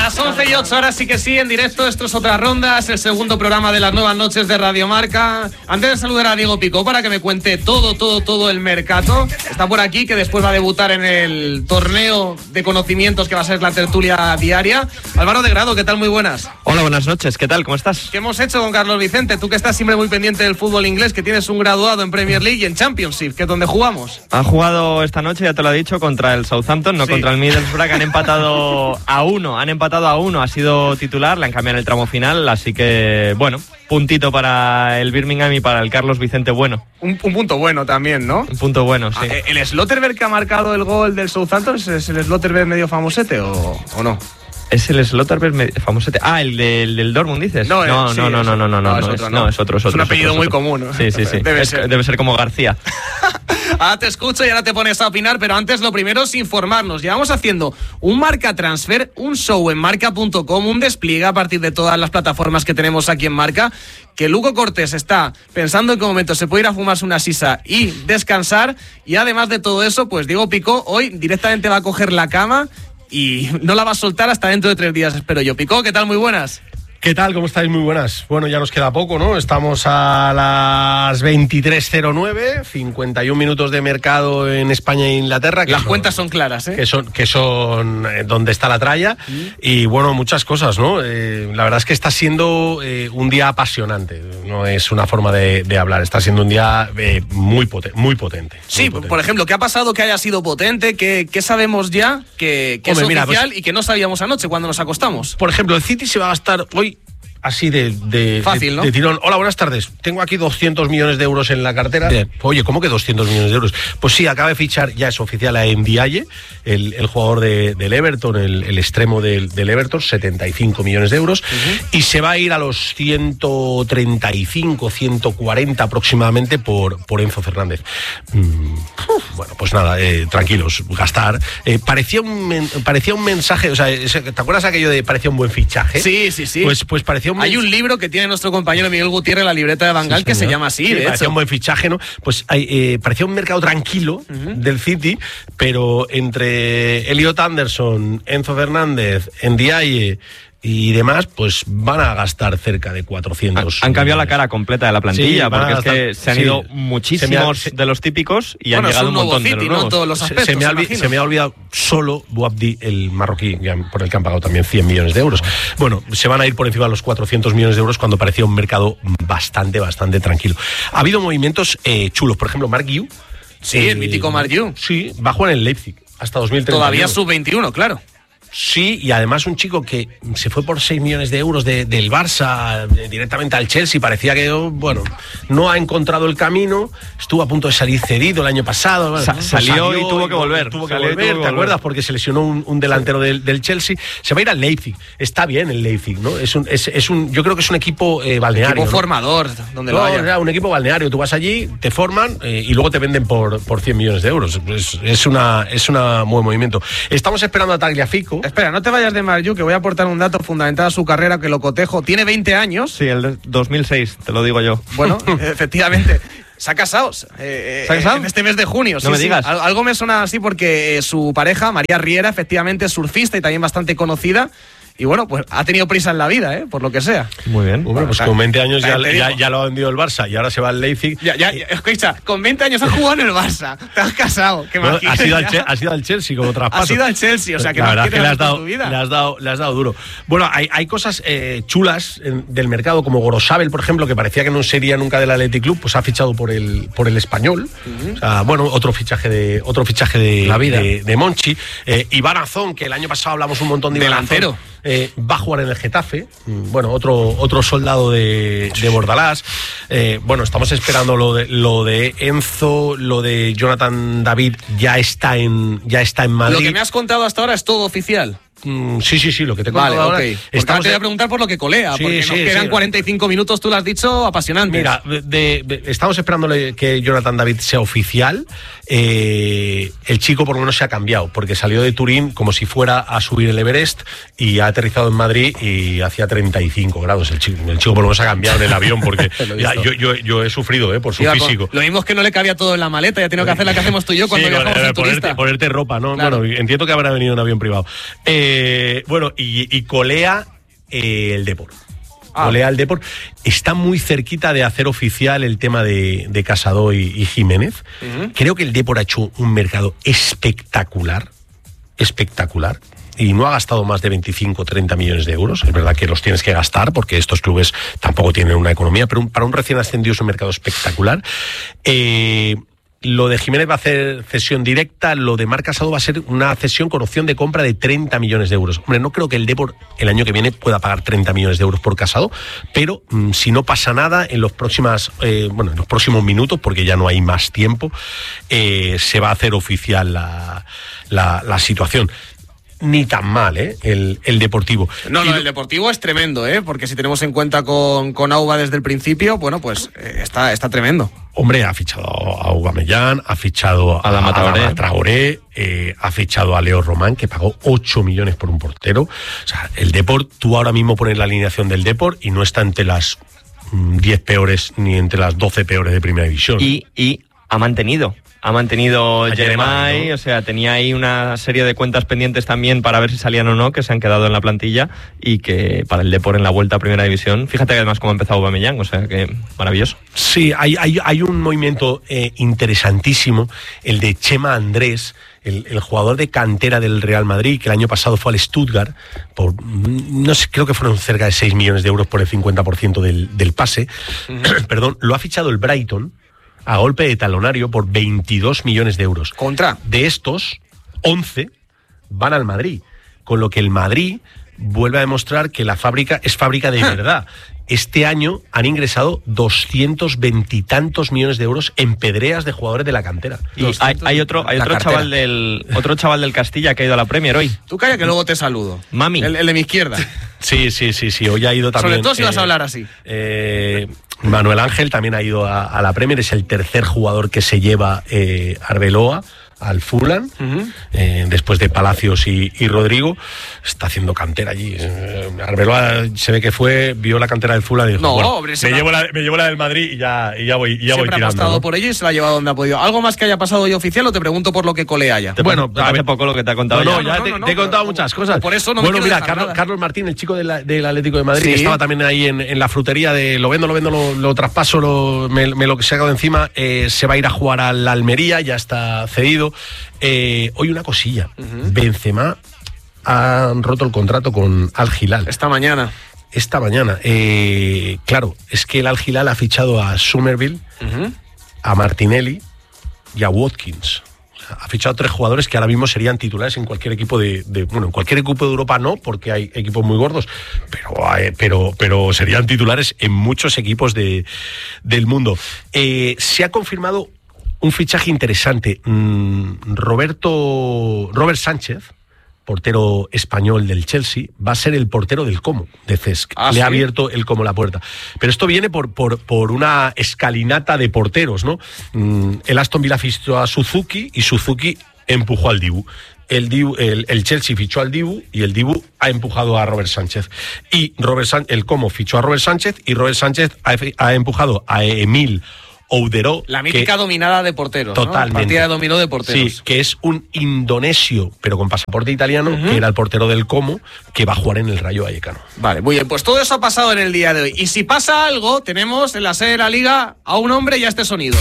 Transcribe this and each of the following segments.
Las 11:08, ahora sí que sí, en directo. Esto es Otra Ronda, es el segundo programa de las nuevas noches de Radio Marca. Antes de saludar a Diego Picó para que me cuente todo el mercado, está por aquí, que después va a debutar en el torneo de conocimientos que va a ser la tertulia diaria. Álvaro de Grado, ¿qué tal? Muy buenas. Hola, buenas noches, ¿qué tal? ¿Cómo estás? ¿Qué hemos hecho con Carlos Vicente? Tú que estás siempre muy pendiente del fútbol inglés, que tienes un graduado en Premier League y en Championship, que es donde jugamos. Han jugado esta noche, ya te lo he dicho, contra el Southampton, no contra el Middlesbrough, que han empatado a uno, ha sido titular, le han cambiado el tramo final, así que, bueno, puntito para el Birmingham y para el Carlos Vicente bueno. Un punto bueno también, ¿no? Un punto bueno, sí. ¿El Slotterberg que ha marcado el gol del Southampton es el Slotterberg medio famosete o no? ¿Es el Slotterberg famosete? Ah, el del Dortmund, dices. No, es otro. Es un apellido muy común, ¿no? Sí. Debe ser como García. Ahora te escucho y ahora te pones a opinar, pero antes lo primero es informarnos. Llevamos haciendo un Marca Transfer, un show en marca.com, un despliegue a partir de todas las plataformas que tenemos aquí en Marca, que Luco Cortés está pensando en qué momento se puede ir a fumarse una sisa y descansar, y además de todo eso, pues Diego Picó hoy directamente va a coger la cama y no la va a soltar hasta dentro de 3 días, espero yo. Picó, ¿qué tal? Muy buenas. ¿Qué tal? ¿Cómo estáis? Muy buenas. Bueno, ya nos queda poco, ¿no? Estamos a las 23:09, 51 minutos de mercado en España e Inglaterra. Las cuentas son claras, ¿eh? Que son donde está la tralla. Y bueno, muchas cosas, ¿no? La verdad es que está siendo un día apasionante. No es una forma de hablar. Está siendo un día muy potente. Sí, potente. Por ejemplo, ¿qué ha pasado que haya sido potente? ¿Qué sabemos ya que es oficial y que no sabíamos anoche cuando nos acostamos? Por ejemplo, el City se va a gastar hoy así fácil, ¿no? de tirón. Hola, buenas tardes. Tengo aquí 200 millones de euros en la cartera. Bien. Oye, ¿cómo que 200 millones de euros? Pues sí, acaba de fichar, ya es oficial, a Ndiaye, el jugador del Everton, el extremo del Everton, 75 millones de euros. Y se va a ir a los 135, 140 aproximadamente por Enzo Fernández. Bueno, pues nada, tranquilos, gastar. Parecía un mensaje, o sea, ¿te acuerdas aquello de parecía un buen fichaje? Sí. Pues parecía Hay un libro que tiene nuestro compañero Miguel Gutiérrez, La libreta de Van Gaal, que se llama así, de parecía hecho. un buen fichaje, ¿no? Pues parecía un mercado tranquilo del City, pero entre Elliot Anderson, Enzo Fernández, Ndiaye y demás, pues van a gastar cerca de 400. Han cambiado la cara completa de la plantilla, porque es que se han ido muchísimos de los típicos y han llegado un montón de los nuevos. ¿no? Todos los aspectos, se me ha olvidado solo Boabdi, el marroquí, por el que han pagado también 100 millones de euros. Bueno, se van a ir por encima de los 400 millones de euros cuando parecía un mercado bastante tranquilo. Ha habido movimientos chulos, por ejemplo, Mark Yu. Sí, el mítico Mark Yu. Sí, va a jugar en el Leipzig hasta 2030. Todavía sub-21, claro. Sí, y además un chico que se fue por 6 millones de euros del Barça directamente al Chelsea. Parecía que, bueno, no ha encontrado el camino. Estuvo a punto de salir cedido el año pasado. Bueno, salió y tuvo que volver. ¿Te acuerdas? Porque se lesionó un delantero del Chelsea. Se va a ir al Leipzig. Está bien el Leipzig, ¿no? Yo creo que es un equipo balneario. Equipo ¿no? formador, donde lo haya. Un equipo balneario. Tú vas allí, te forman y luego te venden por 100 millones de euros. Es un buen movimiento. Estamos esperando a Tagliafico. Espera, no te vayas de Mark Yu, que voy a aportar un dato fundamental a su carrera, que lo cotejo. Tiene 20 años. Sí, el de 2006, te lo digo yo. Bueno, efectivamente. Se ha casado. En este mes de junio. No me digas. Algo me suena así porque su pareja, María Riera, efectivamente es surfista y también bastante conocida. Y bueno, pues ha tenido prisa en la vida, por lo que sea. Muy bien. Bueno, pues con 20 años ya lo ha vendido el Barça y ahora se va al Leipzig. Escucha, con 20 años has jugado en el Barça, te has casado. Bueno, has ido al Chelsea como traspaso. Has ido al Chelsea, o sea que la no verdad quieres que tu vida. le has dado duro. Bueno, hay cosas chulas del mercado, como Gorosabel, por ejemplo, que parecía que no sería nunca del Athletic Club, pues ha fichado por el Español. O sea, bueno, otro fichaje de la vida de Monchi. Iván Azón, que el año pasado hablamos un montón de delantero. Va a jugar en el Getafe, bueno, otro soldado de Bordalás. Bueno, estamos esperando lo de Enzo, lo de Jonathan David ya está en Madrid. Lo que me has contado hasta ahora es todo oficial. Sí, lo que te he contado ahora. Okay. Te voy a preguntar por lo que colea, porque nos quedan 45 minutos, tú lo has dicho, apasionantes. Mira, estamos esperando que Jonathan David sea oficial. El chico por lo menos se ha cambiado, porque salió de Turín como si fuera a subir el Everest y ha aterrizado en Madrid y hacía 35 grados. El chico por lo menos ha cambiado en el avión, porque yo he sufrido por su físico. Lo mismo es que no le cabía todo en la maleta, ya tengo que hacer la que hacemos tú y yo cuando viajamos en turista. Ponerte ropa, ¿no? Claro. Bueno, entiendo que habrá venido en avión privado. Bueno, y colea el Depor. Colea el Depor. Está muy cerquita de hacer oficial el tema de Casado y Jiménez. Creo que el Depor ha hecho un mercado espectacular. Y no ha gastado más de 25 o 30 millones de euros. Es verdad que los tienes que gastar porque estos clubes tampoco tienen una economía, pero para un recién ascendido es un mercado espectacular. Lo de Jiménez va a hacer cesión directa, lo de Marc Casado va a ser una cesión con opción de compra de 30 millones de euros. Hombre, no creo que el Depor el año que viene pueda pagar 30 millones de euros por Casado, pero si no pasa nada en los próximos minutos, porque ya no hay más tiempo, se va a hacer oficial la situación. Ni tan mal, el Deportivo. No, el Deportivo es tremendo, porque si tenemos en cuenta con Auba desde el principio, bueno, pues está tremendo. Hombre, ha fichado a Aubameyang, ha fichado a Adama Traoré, ha fichado a Leo Román, que pagó 8 millones por un portero. O sea, el Depor, tú ahora mismo pones la alineación del Depor y no está entre las 10 peores ni entre las 12 peores de primera división. Y ha mantenido Jeremai, ¿no? O sea, tenía ahí una serie de cuentas pendientes también para ver si salían o no, que se han quedado en la plantilla y que para el Depor en la vuelta a primera división, fíjate que además cómo ha empezado Aubameyang, o sea que maravilloso. Sí, hay un movimiento interesantísimo, el de Chema Andrés, el jugador de cantera del Real Madrid, que el año pasado fue al Stuttgart, por, no sé, creo que fueron cerca de 6 millones de euros por el 50% del pase, perdón, lo ha fichado el Brighton, a golpe de talonario por 22 millones de euros. ¿Contra? De estos, 11 van al Madrid, con lo que el Madrid vuelve a demostrar que la fábrica es fábrica de verdad. Este año han ingresado 220 y tantos millones de euros en pedreas de jugadores de la cantera. Y hay otro chaval del Castilla que ha ido a la Premier hoy. Tú calla que luego te saludo. Mami. El de mi izquierda. Sí, hoy ha ido también. Sobre todo si vas a hablar así. Manuel Ángel también ha ido a la Premier, es el tercer jugador que se lleva Arbeloa al Fulham, después de Palacios y Rodrigo. Está haciendo cantera allí. Arbeloa se ve que vio la cantera del Fulham y dijo, hombre, me llevo la del Madrid y ya voy tirando. Siempre ha apostado, ¿no?, por ello y se la ha llevado donde ha podido. ¿Algo más que haya pasado hoy oficial o te pregunto por lo que colea ya? Bueno, hace poco lo que te ha contado. Te he contado muchas cosas. Por eso bueno, mira, Carlos Martín, el chico del Atlético de Madrid, que estaba también ahí en la frutería de lo vendo, lo traspaso, me lo saco de encima, se va a ir a jugar al Almería, ya está cedido. Hoy una cosilla, Benzema han roto el contrato con Al Hilal. Esta mañana. Claro, es que el Al Hilal ha fichado a Somerville, a Martinelli y a Watkins. O sea, ha fichado 3 jugadores que ahora mismo serían titulares en cualquier equipo en cualquier equipo de Europa no, porque hay equipos muy gordos, pero serían titulares en muchos equipos del mundo. Se ha confirmado un fichaje interesante. Robert Sánchez, portero español del Chelsea, va a ser el portero del Como, de Cesc. Le ha abierto el Como la puerta. Pero esto viene por una escalinata de porteros, ¿no? El Aston Villa fichó a Suzuki y Suzuki empujó al Dibu. El Chelsea fichó al Dibu y el Dibu ha empujado a Robert Sánchez. Y el Como fichó a Robert Sánchez y Robert Sánchez ha empujado a Emil Ouderó, la mítica dominada de porteros. Totalmente. ¿No? Partida de dominó de porteros. Sí, que es un indonesio, pero con pasaporte italiano, que era el portero del Como, que va a jugar en el Rayo Vallecano. Vale, muy bien, pues todo eso ha pasado en el día de hoy. Y si pasa algo, tenemos en la sede de la Liga a un hombre y a este sonido.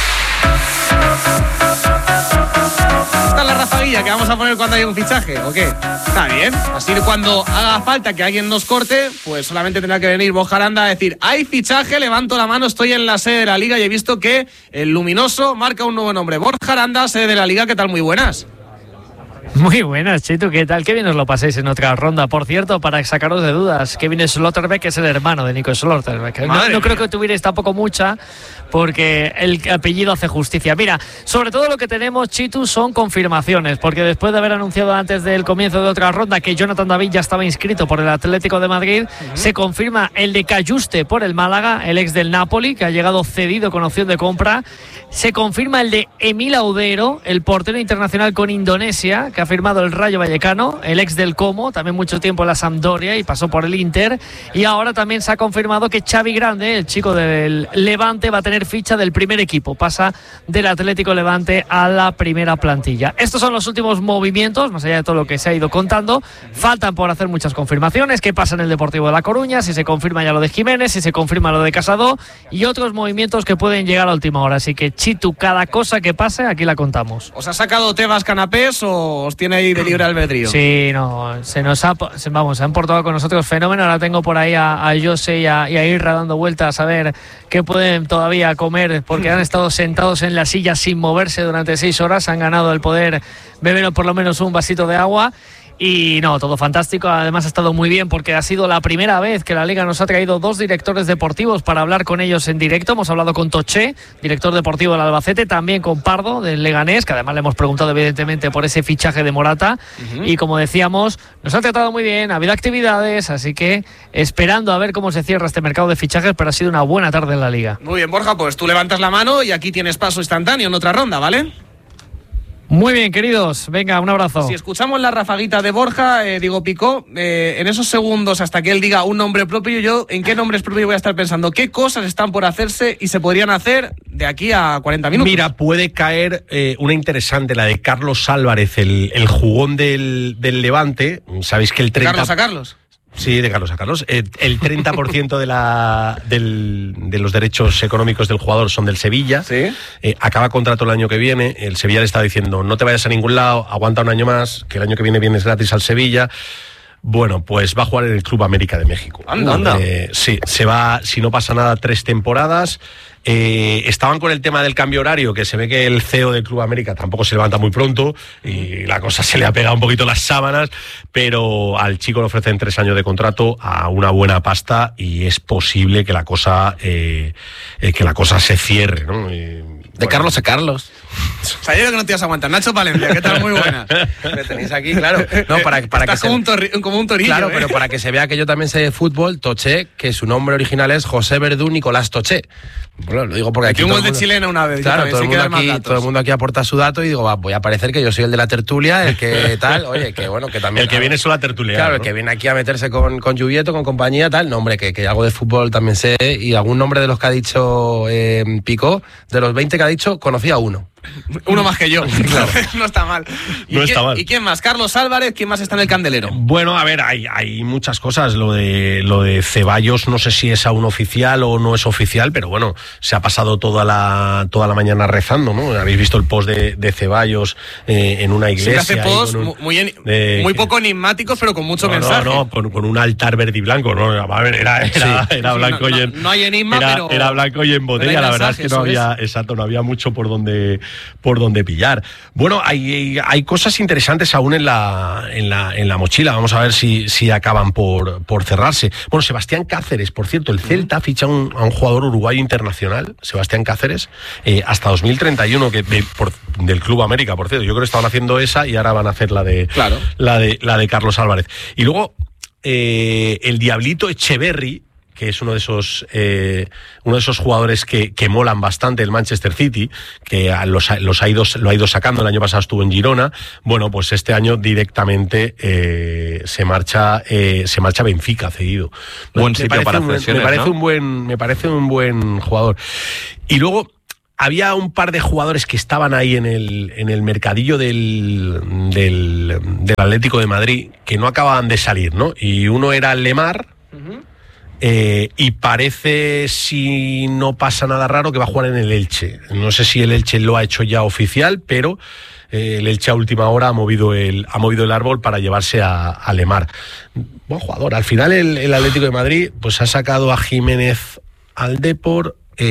Esta es la rafaguilla que vamos a poner cuando haya un fichaje, ¿o qué? Está bien. Así que cuando haga falta que alguien nos corte, pues solamente tendrá que venir Borja Aranda a decir: hay fichaje, levanto la mano, estoy en la sede de la Liga y he visto que el luminoso marca un nuevo nombre. Borja Aranda, sede de la Liga, ¿qué tal? Muy buenas. Muy buenas, Chitu, ¿qué tal? Qué bien os lo paséis en otra ronda. Por cierto, para sacaros de dudas, Kevin Schlotterbeck es el hermano de Nico Schlotterbeck. No creo que tuvierais tampoco mucha, porque el apellido hace justicia. Mira, sobre todo lo que tenemos, Chitu, son confirmaciones, porque después de haber anunciado antes del comienzo de otra ronda que Jonathan David ya estaba inscrito por el Atlético de Madrid, se confirma el de Cayuste por el Málaga, el ex del Napoli, que ha llegado cedido con opción de compra. Se confirma el de Emil Audero, el portero internacional con Indonesia, que ha firmado el Rayo Vallecano, el ex del Como, también mucho tiempo en la Sampdoria y pasó por el Inter. Y ahora también se ha confirmado que Xavi Grande, el chico del Levante, va a tener ficha del primer equipo. Pasa del Atlético Levante a la primera plantilla. Estos son los últimos movimientos, más allá de todo lo que se ha ido contando. Faltan por hacer muchas confirmaciones. ¿Qué pasa en el Deportivo de La Coruña? Si se confirma ya lo de Jiménez, si se confirma lo de Casado y otros movimientos que pueden llegar a última hora. Así que, Chitu, cada cosa que pase, aquí la contamos. ¿Os ha sacado Tebas canapés o os tiene ahí de libre albedrío? Sí, no, se han portado con nosotros fenómeno. Ahora tengo por ahí a Jose y a Irra dando vueltas a ver qué pueden todavía comer, porque han estado sentados en la silla sin moverse durante 6 horas. Han ganado el poder beber por lo menos un vasito de agua. Y no, todo fantástico. Además ha estado muy bien porque ha sido la primera vez que la Liga nos ha traído 2 directores deportivos para hablar con ellos en directo. Hemos hablado con Toché, director deportivo del Albacete, también con Pardo del Leganés, que además le hemos preguntado evidentemente por ese fichaje de Morata. Y como decíamos, nos ha tratado muy bien, ha habido actividades, así que esperando a ver cómo se cierra este mercado de fichajes, pero ha sido una buena tarde en la Liga. Muy bien, Borja, pues tú levantas la mano y aquí tienes paso instantáneo en otra ronda, ¿vale? Muy bien, queridos. Venga, un abrazo. Si escuchamos la rafaguita de Borja, Diego Picó, en esos segundos hasta que él diga un nombre propio, yo en qué nombres propios voy a estar pensando, qué cosas están por hacerse y se podrían hacer de aquí a 40 minutos. Mira, puede caer una interesante, la de Carlos Álvarez, el jugón del Levante. Sabéis que el 30... ¿Carlos a Carlos? Sí, de Carlos a Carlos. El 30% de los derechos económicos del jugador son del Sevilla. ¿Sí? Acaba contrato el año que viene. El Sevilla le está diciendo, no te vayas a ningún lado, aguanta un año más, que el año que viene vienes gratis al Sevilla. Bueno, pues va a jugar en el Club América de México. Anda. Sí, se va, si no pasa nada, 3 temporadas. Estaban con el tema del cambio horario, que se ve que el CEO del Club América tampoco se levanta muy pronto y la cosa se le ha pegado un poquito las sábanas, pero al chico le ofrecen 3 años de contrato a una buena pasta y es posible que la cosa se cierre, ¿no? De Carlos a Carlos. O sea, yo creo que no te vas a aguantar. Nacho Palencia, ¿qué tal? Muy buena. Me tenéis aquí, claro. No, para estás que como un torillo. Claro, pero para que se vea que yo también sé de fútbol, Toché, que su nombre original es José Verdú Nicolás Toché. Bueno, lo digo porque aquí un gol de chilena una vez. Claro, todo el mundo aquí aporta su dato y digo, voy a parecer que yo soy el de la tertulia, el que tal, oye, que bueno, que también... El que viene solo a tertuliar. Claro, ¿no? el que viene aquí a meterse con Lluvieto, con compañía, tal. No, hombre, que algo de fútbol también sé, y algún nombre de los que ha dicho Picó, de los 20 que ha dicho, conocía uno. Uno más que yo. Claro. No está mal. Está mal. ¿Y quién más? Carlos Álvarez, ¿quién más está en el candelero? Bueno, a ver, hay muchas cosas. Lo de Ceballos, no sé si es aún oficial o no es oficial, pero bueno, se ha pasado toda la mañana rezando, ¿no? Habéis visto el post de Ceballos en una iglesia. Sí, hace posts muy poco enigmáticos, pero con mucho mensaje. No, con un altar verde y blanco, ¿no? A ver, era blanco y en... No hay enigma, pero... Era blanco y en botella, la verdad es que no había mucho por donde pillar. Bueno, hay cosas interesantes aún en la mochila. Vamos a ver si acaban por cerrarse. Bueno, Sebastián Cáceres, por cierto, el Celta ficha a un jugador uruguayo internacional, Sebastián Cáceres, hasta 2031, del Club América, por cierto. Yo creo que estaban haciendo esa y ahora van a hacer la de Carlos Álvarez. Y luego el Diablito Echeverri, que es uno de esos jugadores que molan bastante el Manchester City, que lo ha ido sacando. El año pasado estuvo en Girona. Bueno, pues este año directamente se marcha a Benfica, cedido. Buen sitio para cesiones, me parece un buen jugador. Y luego había un par de jugadores que estaban ahí en el mercadillo del Atlético de Madrid que no acababan de salir, ¿no? Y uno era Lemar. Y parece, si no pasa nada raro, que va a jugar en el Elche. No sé si el Elche lo ha hecho ya oficial, pero el Elche a última hora ha movido el árbol para llevarse a Lemar. Buen jugador. Al final el Atlético de Madrid pues ha sacado a Jiménez al Depor,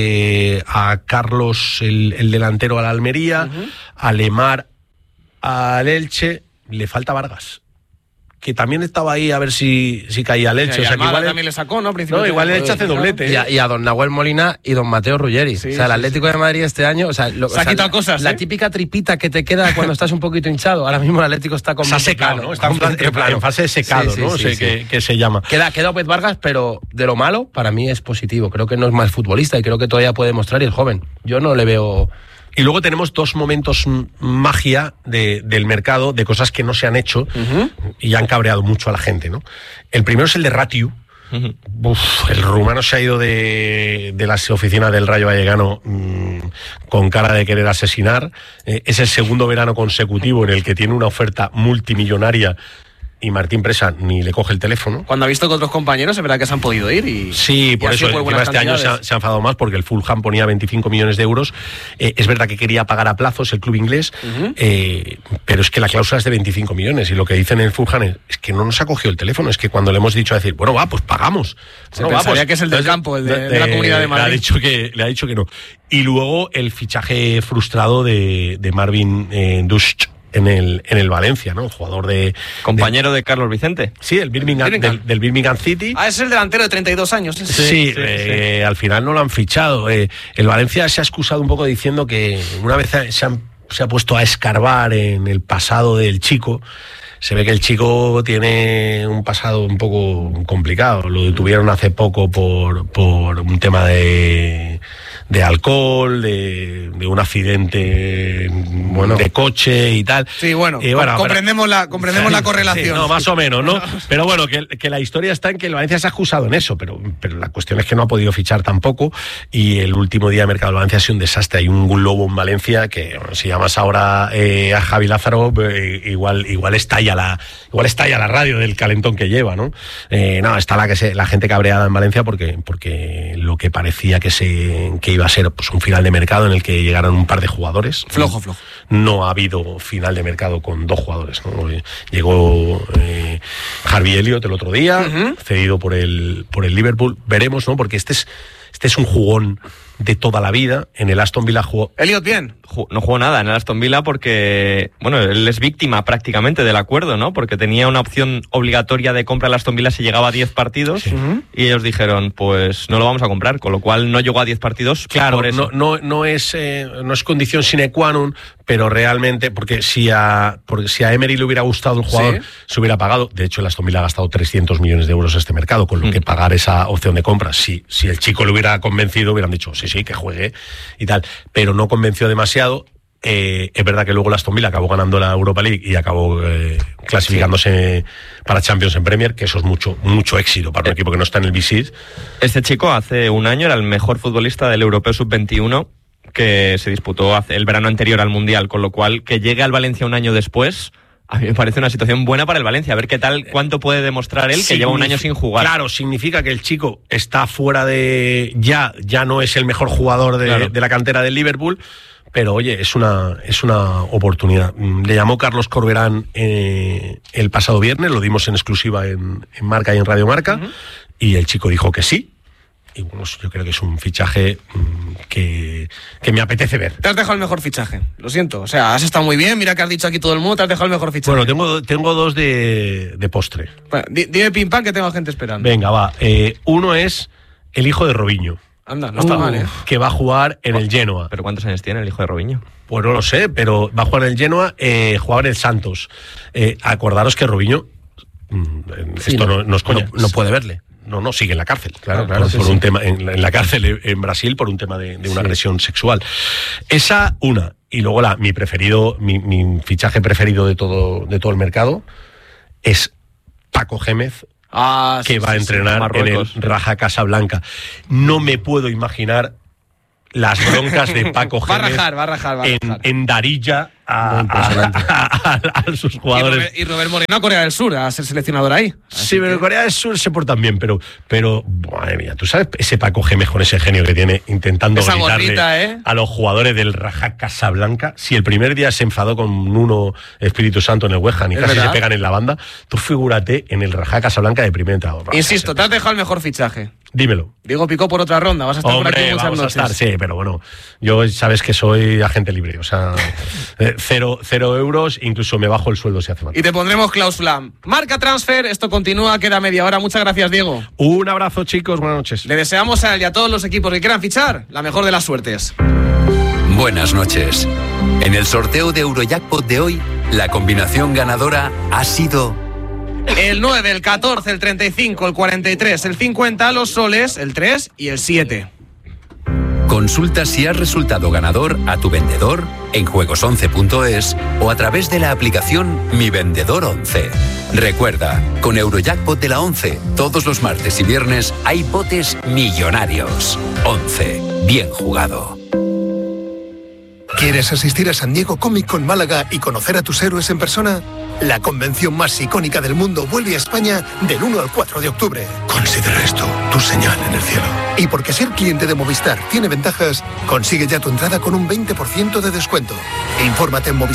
a Carlos, el delantero, a la Almería, a Lemar al Elche. Le falta Vargas, que también estaba ahí a ver si caía el Elche. Y o sea, que igual también le sacó, ¿no? Igual el Elche hace doblete. Y a don Nahuel Molina y don Mateo Ruggeri. Sí, o sea, el Atlético de Madrid este año... se ha quitado cosas, la típica tripita que te queda cuando estás un poquito hinchado. Ahora mismo el Atlético está con... Se ha secado, ¿no? Está en fase de secado, sí, ¿no? Sí, que se llama. Queda Opez Vargas, pero de lo malo, para mí es positivo. Creo que no es mal futbolista y creo que todavía puede mostrar, y es joven. Yo no le veo Y luego tenemos dos momentos magia del mercado, de cosas que no se han hecho y han cabreado mucho a la gente, ¿no? El primero es el de Ratiu. El rumano se ha ido de las oficinas del Rayo Vallecano con cara de querer asesinar. Es el segundo verano consecutivo en el que tiene una oferta multimillonaria y Martín Presa ni le coge el teléfono. Cuando ha visto que otros compañeros es verdad que se han podido ir y... Sí, por eso encima este año se ha enfadado más porque el Fulham ponía 25 millones de euros. Es verdad que quería pagar a plazos el club inglés, pero es que la cláusula es de 25 millones y lo que dicen en el Fulham es que no nos ha cogido el teléfono. Es que cuando le hemos dicho a decir, bueno, va, pues pagamos. Se pensaría que es el del campo, el de la Comunidad de Madrid. Le ha dicho que no. Y luego el fichaje frustrado de Marvin Dusch en el Valencia, ¿no? El jugador compañero de Carlos Vicente. Sí, del Birmingham City. Es el delantero de 32 años. Sí. Al final no lo han fichado. El Valencia se ha excusado un poco diciendo que una vez se ha puesto a escarbar en el pasado del chico. Se ve que el chico tiene un pasado un poco complicado. Lo detuvieron hace poco por un tema de alcohol, de un accidente de coche y tal. Sí, comprendemos la correlación. Sí, no, más o menos, ¿no? Pero bueno, que la historia está en que el Valencia se ha excusado en eso, pero la cuestión es que no ha podido fichar tampoco y el último día de mercado del Valencia ha sido un desastre. Hay un lobo en Valencia que, si llamas ahora a Javi Lázaro, igual estalla la radio del calentón que lleva, ¿no? Está la gente cabreada en Valencia porque lo que parecía que iba a ser pues un final de mercado en el que llegaran un par de jugadores. Flojo. No ha habido final de mercado con dos jugadores, ¿no? Llegó Harvey Elliott el otro día, cedido por el Liverpool. Veremos, ¿no? Porque este es un jugón de toda la vida. En el Aston Villa jugó... Elliott bien. No jugó nada en el Aston Villa porque, él es víctima prácticamente del acuerdo, ¿no? Porque tenía una opción obligatoria de compra al Aston Villa si llegaba a 10 partidos y ellos dijeron, pues no lo vamos a comprar, con lo cual no llegó a 10 partidos. Claro, por eso. No es condición sine qua non, pero realmente, porque si a Emery le hubiera gustado el jugador, se hubiera pagado. De hecho, el Aston Villa ha gastado 300 millones de euros en este mercado, con lo que pagar esa opción de compra. Si el chico le hubiera convencido, hubieran dicho, sí, que juegue y tal, pero no convenció demasiado. Es verdad que luego el Aston Villa acabó ganando la Europa League y acabó clasificándose para Champions en Premier, que eso es mucho éxito para un equipo que no está en el B6. Este chico hace un año era el mejor futbolista del Europeo Sub-21 que se disputó el verano anterior al Mundial, con lo cual que llegue al Valencia un año después, a mí me parece una situación buena para el Valencia. A ver qué tal, cuánto puede demostrar él, que lleva un año sin jugar. Claro, significa que el chico está fuera de... Ya no es el mejor jugador de la cantera del Liverpool, pero oye, es una oportunidad. Le llamó Carlos Corberán el pasado viernes, lo dimos en exclusiva en Marca y en Radio Marca, y el chico dijo que sí. Y bueno, yo creo que es un fichaje que me apetece ver. Te has dejado el mejor fichaje, lo siento. O sea, has estado muy bien, mira que has dicho aquí todo el mundo, te has dejado el mejor fichaje. Bueno, tengo dos de postre. Bueno, dime pim pam que tengo gente esperando. Venga, va. Uno es el hijo de Robinho. Anda, no está mal, ¿eh? Que va a jugar en el Genoa. ¿Pero cuántos años tiene el hijo de Robinho? Pues no lo sé, pero va a jugar en el Genoa, jugaba en el Santos. Acordaros que Robinho, esto no es coña, no puede verle. No, sigue en la cárcel, claro, por un tema en la cárcel en Brasil por un tema de una agresión sexual. Esa una, y luego mi fichaje preferido de todo el mercado es Paco Gémez, que va a entrenar en el Raja Casablanca. No me puedo imaginar las broncas de Paco Gémez va a rajar. En Darija a sus jugadores. Y Robert Moreno a Corea del Sur a ser seleccionador ahí. Sí, pero Corea del Sur se portan bien, pero madre mía, tú sabes ese Paco Gémez con ese genio que tiene intentando esa gritarle gorrita, a los jugadores del Raja Casablanca. Si el primer día se enfadó con Nuno Espíritu Santo en el West Ham y casi se pegan en la banda, tú figúrate en el Raja Casablanca de primer entrenador. Insisto, te has dejado el mejor fichaje. Dímelo. Diego Picó por otra ronda, vas a estar por aquí muchas vamos noches. A estar, sí, pero bueno, yo sabes que soy agente libre, o sea, 0 euros, incluso me bajo el sueldo si hace falta. Y te pondremos cláusula. Marca Transfer, esto continúa, queda media hora. Muchas gracias, Diego. Un abrazo, chicos, buenas noches. Le deseamos a él y a todos los equipos que quieran fichar la mejor de las suertes. Buenas noches. En el sorteo de Eurojackpot de hoy, la combinación ganadora ha sido... El 9, el 14, el 35, el 43, el 50, los soles, el 3 y el 7. Con Consulta si has resultado ganador a tu vendedor en juegos11.es o a través de la aplicación Mi Vendedor 11. Recuerda, con Eurojackpot de la 11, todos los martes y viernes hay botes millonarios. 11. Bien jugado. ¿Quieres asistir a San Diego Comic Con Málaga y conocer a tus héroes en persona? La convención más icónica del mundo vuelve a España del 1 al 4 de octubre. Considera esto tu señal en el cielo. Y porque ser cliente de Movistar tiene ventajas, consigue ya tu entrada con un 20% de descuento. Infórmate en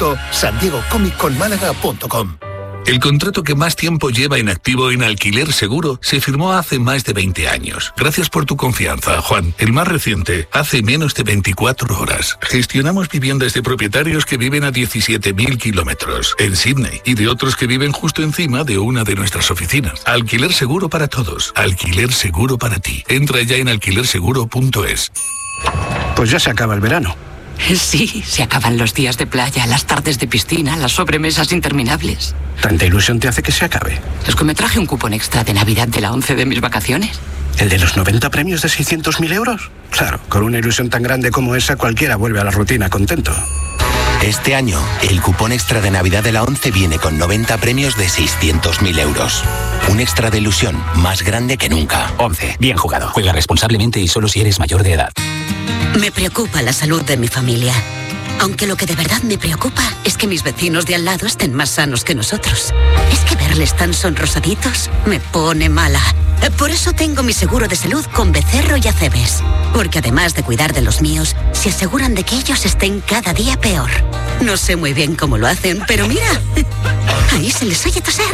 movistar.sandiegocomicconmálaga.com. El contrato que más tiempo lleva en activo en Alquiler Seguro se firmó hace más de 20 años. Gracias por tu confianza, Juan. El más reciente, hace menos de 24 horas. Gestionamos viviendas de propietarios que viven a 17.000 kilómetros en Sydney y de otros que viven justo encima de una de nuestras oficinas. Alquiler Seguro para todos. Alquiler Seguro para ti. Entra ya en alquilerseguro.es. Pues ya se acaba el verano. Sí, se acaban los días de playa, las tardes de piscina, las sobremesas interminables. ¿Tanta ilusión te hace que se acabe? Es que me traje un cupón extra de Navidad de la 11 de mis vacaciones. ¿El de los 90 premios de 600.000 euros? Claro, con una ilusión tan grande como esa, cualquiera vuelve a la rutina contento. Este año, el cupón extra de Navidad de la 11 viene con 90 premios de 600.000 euros. Un extra de ilusión más grande que nunca. 11. Bien jugado. Juega responsablemente y solo si eres mayor de edad. Me preocupa la salud de mi familia. Aunque lo que de verdad me preocupa es que mis vecinos de al lado estén más sanos que nosotros. Es que verles tan sonrosaditos me pone mala. Por eso tengo mi seguro de salud con Becerro y Acebes. Porque además de cuidar de los míos, se aseguran de que ellos estén cada día peor. No sé muy bien cómo lo hacen, pero mira, ahí se les oye toser.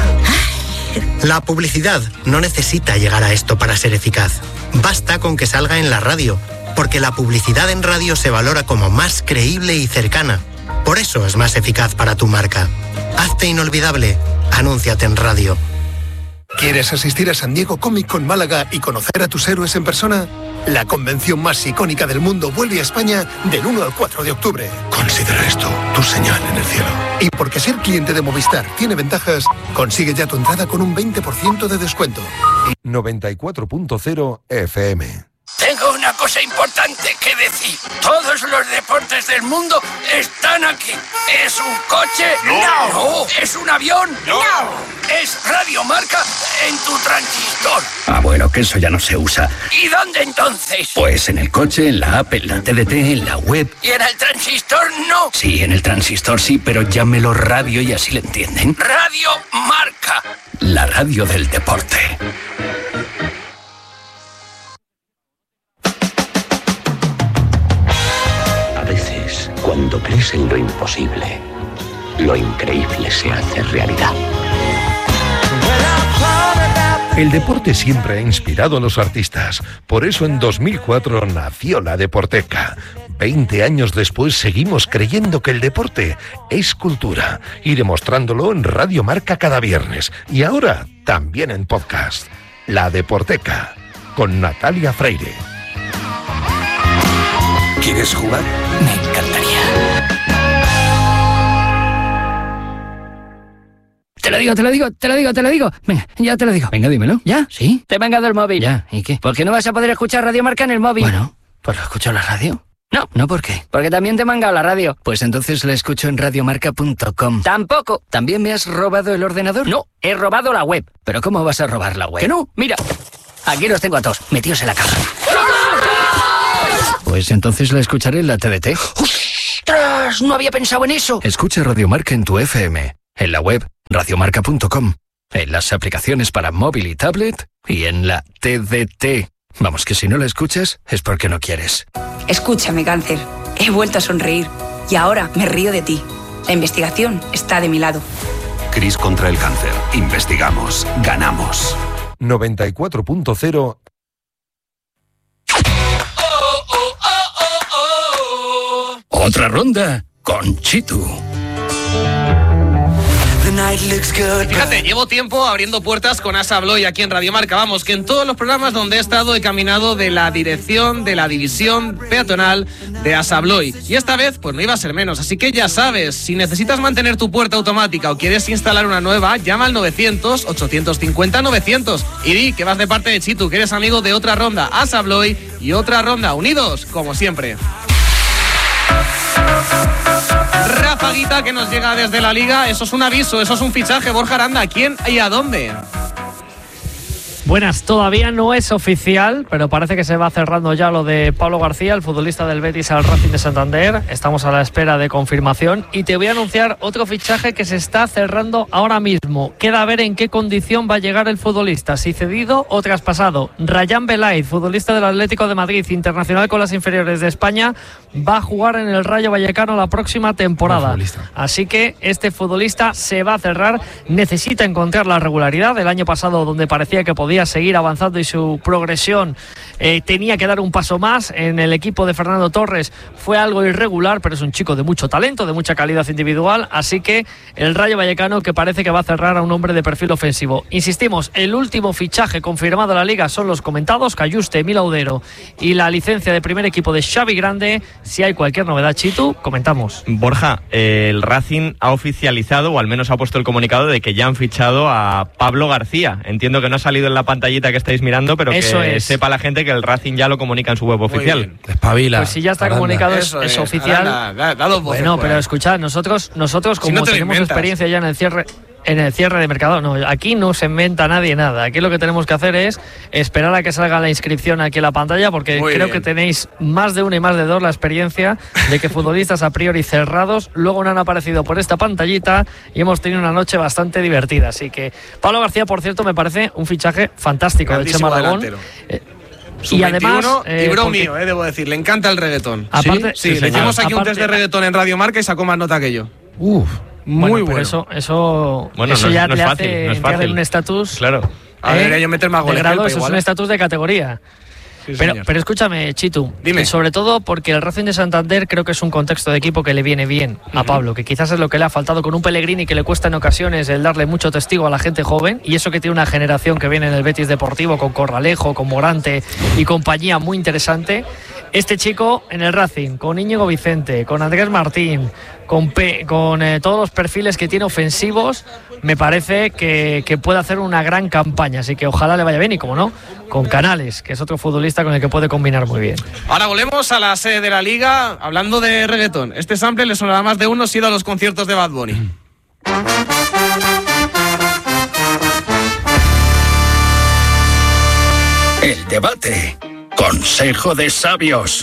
La publicidad no necesita llegar a esto para ser eficaz. Basta con que salga en la radio, porque la publicidad en radio se valora como más creíble y cercana. Por eso es más eficaz para tu marca. Hazte inolvidable. Anúnciate en radio. ¿Quieres asistir a San Diego Comic Con Málaga y conocer a tus héroes en persona? La convención más icónica del mundo vuelve a España del 1 al 4 de octubre. Considera esto tu señal en el cielo. Y porque ser cliente de Movistar tiene ventajas, consigue ya tu entrada con un 20% de descuento. 94.0 FM. Tengo una cosa importante que decir. Todos los deportes del mundo están aquí. ¿Es un coche? No. ¿No? ¿Es un avión? No. ¿Es Radio Marca en tu transistor? Ah, bueno, que eso ya no se usa. ¿Y dónde entonces? Pues en el coche, en la app, en la TDT, en la web. ¿Y en el transistor no? Sí, en el transistor sí, pero llámelo radio y así le entienden. Radio Marca. La radio del deporte. Cuando crees en lo imposible, lo increíble se hace realidad. El deporte siempre ha inspirado a los artistas. Por eso en 2004 nació la Deporteca. 20 años después seguimos creyendo que el deporte es cultura y demostrándolo en Radio Marca cada viernes. Y ahora también en podcast. La Deporteca, con Natalia Freire. ¿Quieres jugar? Me encantaría. Te lo digo. Venga, ya te lo digo. Venga, dímelo. ¿Ya? ¿Sí? Te he mangado el móvil. Ya, ¿y qué? ¿Por qué no vas a poder escuchar Radio Marca en el móvil? Bueno, pues lo escucho en la radio. No, ¿por qué? Porque también te he mangado la radio. Pues entonces la escucho en radiomarca.com. Tampoco. ¿También me has robado el ordenador? No, he robado la web. ¿Pero cómo vas a robar la web? Que no, mira. Aquí los tengo a todos, metidos en la caja. Pues entonces la escucharé en la TDT. ¡Ostras! No había pensado en eso. Escucha Radio Marca en tu FM, en la web radiomarca.com, en las aplicaciones para móvil y tablet y en la TDT. Vamos, que si no la escuchas es porque no quieres. Escúchame, cáncer. He vuelto a sonreír y ahora me río de ti. La investigación está de mi lado. CRIS contra el cáncer. Investigamos. Ganamos. 94.0 Otra ronda con Chitu. Fíjate, llevo tiempo abriendo puertas con Asa Abloy aquí en Radio Marca. Vamos, que en todos los programas donde he estado he caminado de la dirección de la división peatonal de Asa Abloy. Y esta vez, pues no iba a ser menos. Así que ya sabes, si necesitas mantener tu puerta automática o quieres instalar una nueva, llama al 900-850-900 y di que vas de parte de Chitu, que eres amigo de Otra Ronda. Asa Abloy y Otra Ronda, unidos como siempre. Rafaguita que nos llega desde la Liga. Eso es un aviso, eso es un fichaje. Borja Aranda, ¿a quién y a dónde? Buenas, todavía no es oficial, pero parece que se va cerrando ya lo de Pablo García, el futbolista del Betis al Racing de Santander. Estamos a la espera de confirmación y te voy a anunciar otro fichaje que se está cerrando ahora mismo. Queda a ver en qué condición va a llegar el futbolista, si cedido o traspasado. Rayán Belaiz, futbolista del Atlético de Madrid, internacional con las inferiores de España, va a jugar en el Rayo Vallecano la próxima temporada. Así que este futbolista se va a cerrar, necesita encontrar la regularidad. El año pasado, donde parecía que podía seguir avanzando y su progresión tenía que dar un paso más en el equipo de Fernando Torres, fue algo irregular, pero es un chico de mucho talento, de mucha calidad individual, así que el Rayo Vallecano que parece que va a cerrar a un hombre de perfil ofensivo. Insistimos, el último fichaje confirmado en la Liga son los comentados, Cayuste, Milaudero y la licencia de primer equipo de Xavi Grande. Si hay cualquier novedad, Chitu, comentamos. Borja, el Racing ha oficializado, o al menos ha puesto el comunicado de que ya han fichado a Pablo García. Entiendo que no ha salido en la pantallita que estáis mirando, pero eso que es. Sepa la gente que el Racing ya lo comunica en su web oficial. Espabila. Pues si ya está comunicado, es oficial. Bueno, pero escuchad, nosotros como no tenemos experiencia ya en el cierre de mercado, no, aquí no se inventa nadie nada. Aquí lo que tenemos que hacer es esperar a que salga la inscripción aquí en la pantalla, porque creo que tenéis más de uno y más de dos la experiencia de que futbolistas a priori cerrados luego no han aparecido por esta pantallita y hemos tenido una noche bastante divertida. Así que Pablo García, por cierto, me parece un fichaje fantástico de Chema Aragón. Y además bro mío, debo decir, le encanta el reggaetón. Aparte, sí, le hicimos aquí un test de reggaetón en Radio Marca y sacó más nota que yo. Muy bueno. Eso bueno, ya no te es hace fácil, no es entrar fácil. en un estatus. Claro. A ver, yo meter más goles. Eso es un estatus de categoría. Sí, pero escúchame, Chitu, dime. Sobre todo porque el Racing de Santander creo que es un contexto de equipo que le viene bien a Pablo, que quizás es lo que le ha faltado con un Pellegrini que le cuesta en ocasiones el darle mucho testigo a la gente joven, y eso que tiene una generación que viene en el Betis Deportivo con Corralejo, con Morante y compañía muy interesante. Este chico en el Racing, con Íñigo Vicente, con Andrés Martín, con todos los perfiles que tiene ofensivos, me parece que puede hacer una gran campaña, así que ojalá le vaya bien, y como no, con Canales, que es otro futbolista con el que puede combinar muy bien. Ahora volvemos a la sede de la Liga, hablando de reggaetón. Este sample le sonará más de uno si ha ido a los conciertos de Bad Bunny. El debate. Consejo de sabios.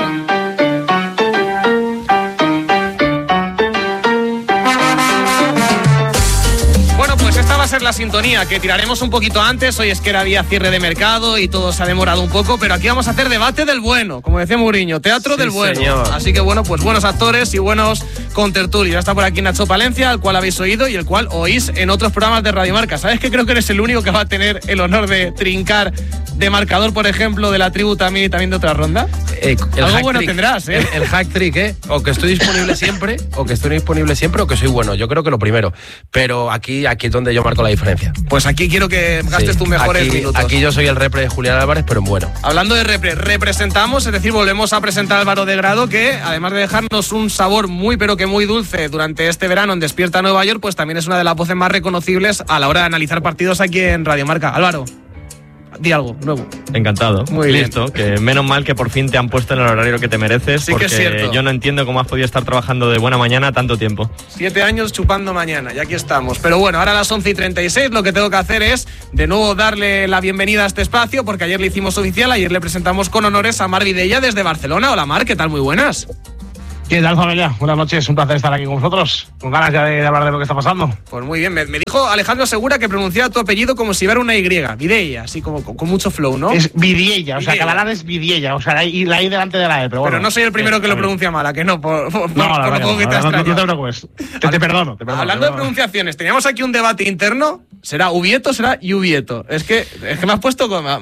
Bueno, pues esta va a ser la sintonía que tiraremos un poquito antes. Hoy es que era día cierre de mercado y todo se ha demorado un poco, pero aquí vamos a hacer debate del bueno, como decía Mourinho, teatro del bueno. Señor. Así que bueno, pues buenos actores y buenos contertulios. Ya está por aquí Nacho Palencia, al cual habéis oído y el cual oís en otros programas de Radio Marca. ¿Sabes que creo que eres el único que va a tener el honor de trincar de marcador, por ejemplo, de la tribu también y también de Otra Ronda? Algo bueno tendrás, ¿eh? El hack trick, ¿eh? O que estoy disponible siempre, o que soy bueno. Yo creo que lo primero. Pero aquí es donde yo marco la diferencia. Pues aquí quiero que gastes tus mejores minutos. Aquí yo soy el repre de Julián Álvarez, pero en bueno. Hablando de representamos, es decir, volvemos a presentar a Álvaro de Grado, que además de dejarnos un sabor muy pero que muy dulce durante este verano en Despierta Nueva York, pues también es una de las voces más reconocibles a la hora de analizar partidos aquí en Radio Marca. Álvaro, di algo nuevo. Encantado. Muy listo. Que menos mal que por fin te han puesto en el horario que te mereces, Sí, porque que es cierto. yo no entiendo cómo has podido estar trabajando de buena mañana tanto tiempo. 7 años chupando mañana, y aquí estamos. Pero bueno, ahora a las 11:36 lo que tengo que hacer es de nuevo darle la bienvenida a este espacio, porque ayer le hicimos oficial, ayer le presentamos con honores a Mar Vidella desde Barcelona. Hola Mar, ¿qué tal? Muy buenas. ¿Qué tal, familia? Buenas noches, un placer estar aquí con vosotros, con ganas ya de hablar de lo que está pasando. Pues muy bien, me dijo Alejandro Segura que pronunciaba tu apellido como si fuera una Y, Vidella, así como con mucho flow, ¿no? Es Vidiella, o sea, catalán es Vidiella, o sea, la I delante de la E, pero bueno. Pero no soy el primero que lo pronuncia mal, ¿a que no? Por lo poco que te has no te preocupes, te perdono. Hablando de pronunciaciones, teníamos aquí un debate interno ¿Será Ubieto, será Ubieto? Es que me has puesto como...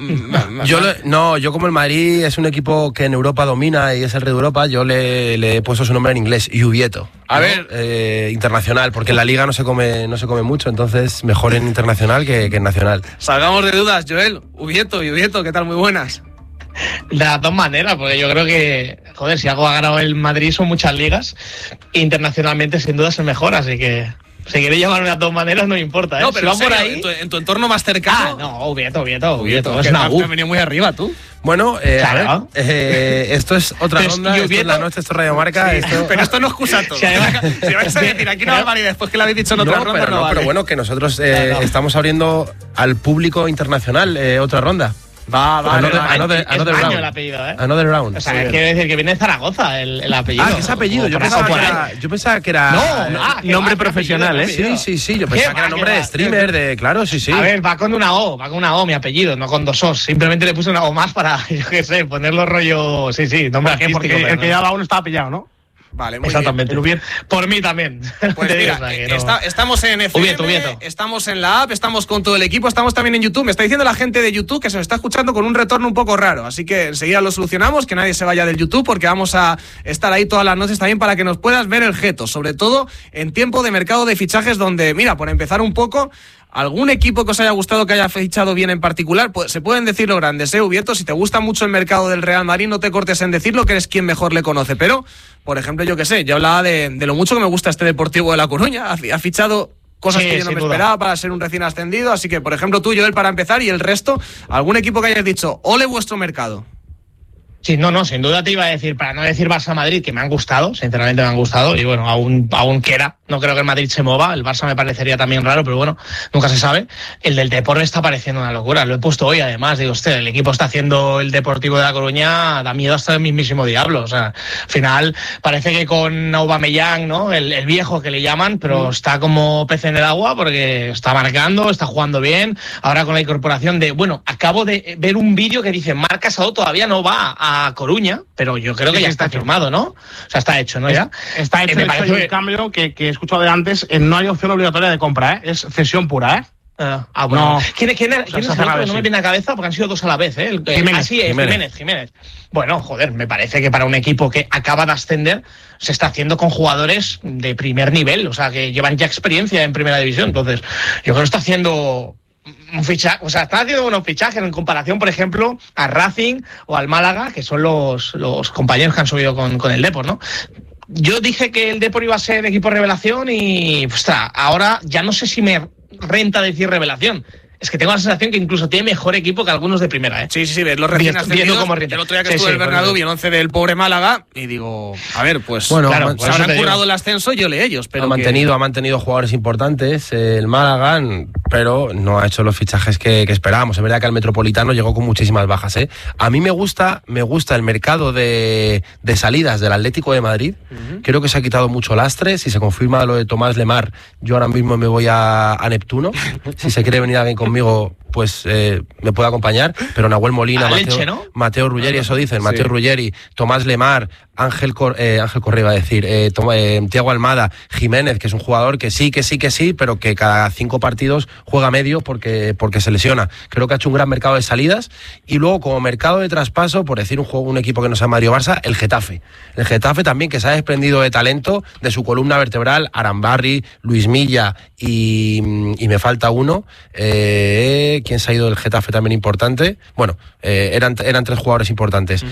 Yo como el Madrid es un equipo que en Europa domina y es el rey de Europa, yo le he puesto su nombre en inglés, Ubieto. A ver... internacional, porque en la Liga no se come mucho, entonces mejor en internacional que en nacional. Salgamos de dudas, Joel. Ubieto, ¿qué tal? Muy buenas. De las dos maneras, porque yo creo que, joder, si algo ha ganado el Madrid son muchas ligas, internacionalmente sin duda es el mejor, así que... Si queréis llamarme de las dos maneras, no me importa, ¿eh? No, pero si van por ahí... en tu entorno más cercano... no, Ubieto. Es una U. Te has venido muy arriba, tú. Bueno, claro. Esto es otra ronda, esto es la noche, esto es Radio Marca... Sí, pero esto no excusa todo. Si vais a decir, aquí no va a valer después que lo habéis dicho en otra ronda, no vale. Pero bueno, que nosotros estamos abriendo al público internacional otra ronda. Another round. El apellido, ¿eh? Another round. O sea, quiere decir que viene de Zaragoza el apellido. ¿Qué es apellido? Yo pensaba que era nombre profesional, ¿eh? Sí, yo pensaba que era nombre de streamer, claro, sí. A ver, va con una O mi apellido, no con dos O's. Simplemente le puse una O más para, yo qué sé, ponerlo rollo, nombre artístico. Porque el que llevaba uno estaba pillado, ¿no? Vale, muy exactamente. Bien. Por mí también. Pues mira, estamos en FM, Ubieto. Estamos en la app, estamos con todo el equipo, estamos también en YouTube. Me está diciendo la gente de YouTube que se nos está escuchando con un retorno un poco raro, así que enseguida lo solucionamos, que nadie se vaya del YouTube, porque vamos a estar ahí todas las noches también para que nos puedas ver el jeto, sobre todo en tiempo de mercado de fichajes donde, mira, por empezar un poco... ¿Algún equipo que os haya gustado, que haya fichado bien en particular? Pues se pueden decir los grandes, Ubieto. Si te gusta mucho el mercado del Real Madrid, no te cortes en decirlo, que eres quien mejor le conoce. Pero, por ejemplo, yo qué sé, yo hablaba de lo mucho que me gusta este Deportivo de La Coruña. Ha fichado cosas que yo no me esperaba para ser un recién ascendido. Así que, por ejemplo, tú, Joel, para empezar, y el resto, ¿algún equipo que hayas dicho, ole vuestro mercado? Sí, no, sin duda te iba a decir, para no decir Barça-Madrid, que me han gustado, sinceramente me han gustado, y bueno, aún quiera, no creo que el Madrid se mueva, el Barça me parecería también raro, pero bueno, nunca se sabe. El del Depor está pareciendo una locura, lo he puesto hoy además, digo, el equipo está haciendo el Deportivo de La Coruña, da miedo hasta el mismísimo diablo, o sea, al final parece que con Aubameyang, ¿no? El viejo que le llaman, pero está como pez en el agua porque está marcando, está jugando bien, ahora con la incorporación acabo de ver un vídeo que dice, Marc Casado todavía no va a Coruña, pero yo creo que ya está firmado, ¿no? O sea, está hecho, ¿no? Ya está hecho. Me parece un cambio que he escuchado de antes, no hay opción obligatoria de compra, es cesión pura, ¿eh? Bueno. ¿Quién es el otro? No me viene a cabeza porque han sido dos a la vez, ¿eh? Jiménez. Bueno, joder, me parece que para un equipo que acaba de ascender se está haciendo con jugadores de primer nivel, o sea, que llevan ya experiencia en primera división. Entonces, yo creo que está haciendo un fichaje, o sea, está haciendo unos fichajes en comparación, por ejemplo, a Racing o al Málaga, que son los compañeros que han subido con el Depor, ¿no? Yo dije que el Depor iba a ser equipo revelación y, ahora ya no sé si me renta decir revelación. Es que tengo la sensación que incluso tiene mejor equipo que algunos de primera, ¿eh? Sí, ves los recién ascendidos. El otro día que estuve en el Bernabéu y el 11 del pobre Málaga, y digo, a ver, pues bueno, claro, pues habrán currado el ascenso, yo le ellos, pero ha mantenido jugadores importantes el Málaga, pero no ha hecho los fichajes que esperábamos. Es verdad que el Metropolitano llegó con muchísimas bajas, ¿eh? A mí me gusta el mercado de salidas del Atlético de Madrid. Creo que se ha quitado mucho lastre. Si se confirma lo de Tomás Lemar, yo ahora mismo me voy a Neptuno. Si se quiere venir alguien conmigo, pues me puede acompañar, pero Nahuel Molina, Mateo Ruggeri, eso dicen, Mateo Ruggeri, Tomás Lemar, Ángel Correa, iba a decir, Thiago Almada, Jiménez, que es un jugador que sí, pero que cada 5 partidos juega medio porque se lesiona. Creo que ha hecho un gran mercado de salidas, y luego como mercado de traspaso, por decir un equipo que no sea Mario Barça, el Getafe. El Getafe también, que se ha desprendido de talento de su columna vertebral, Arambarri, Luis Milla y me falta uno, ¿quién se ha ido del Getafe también importante? Bueno, eran 3 jugadores importantes.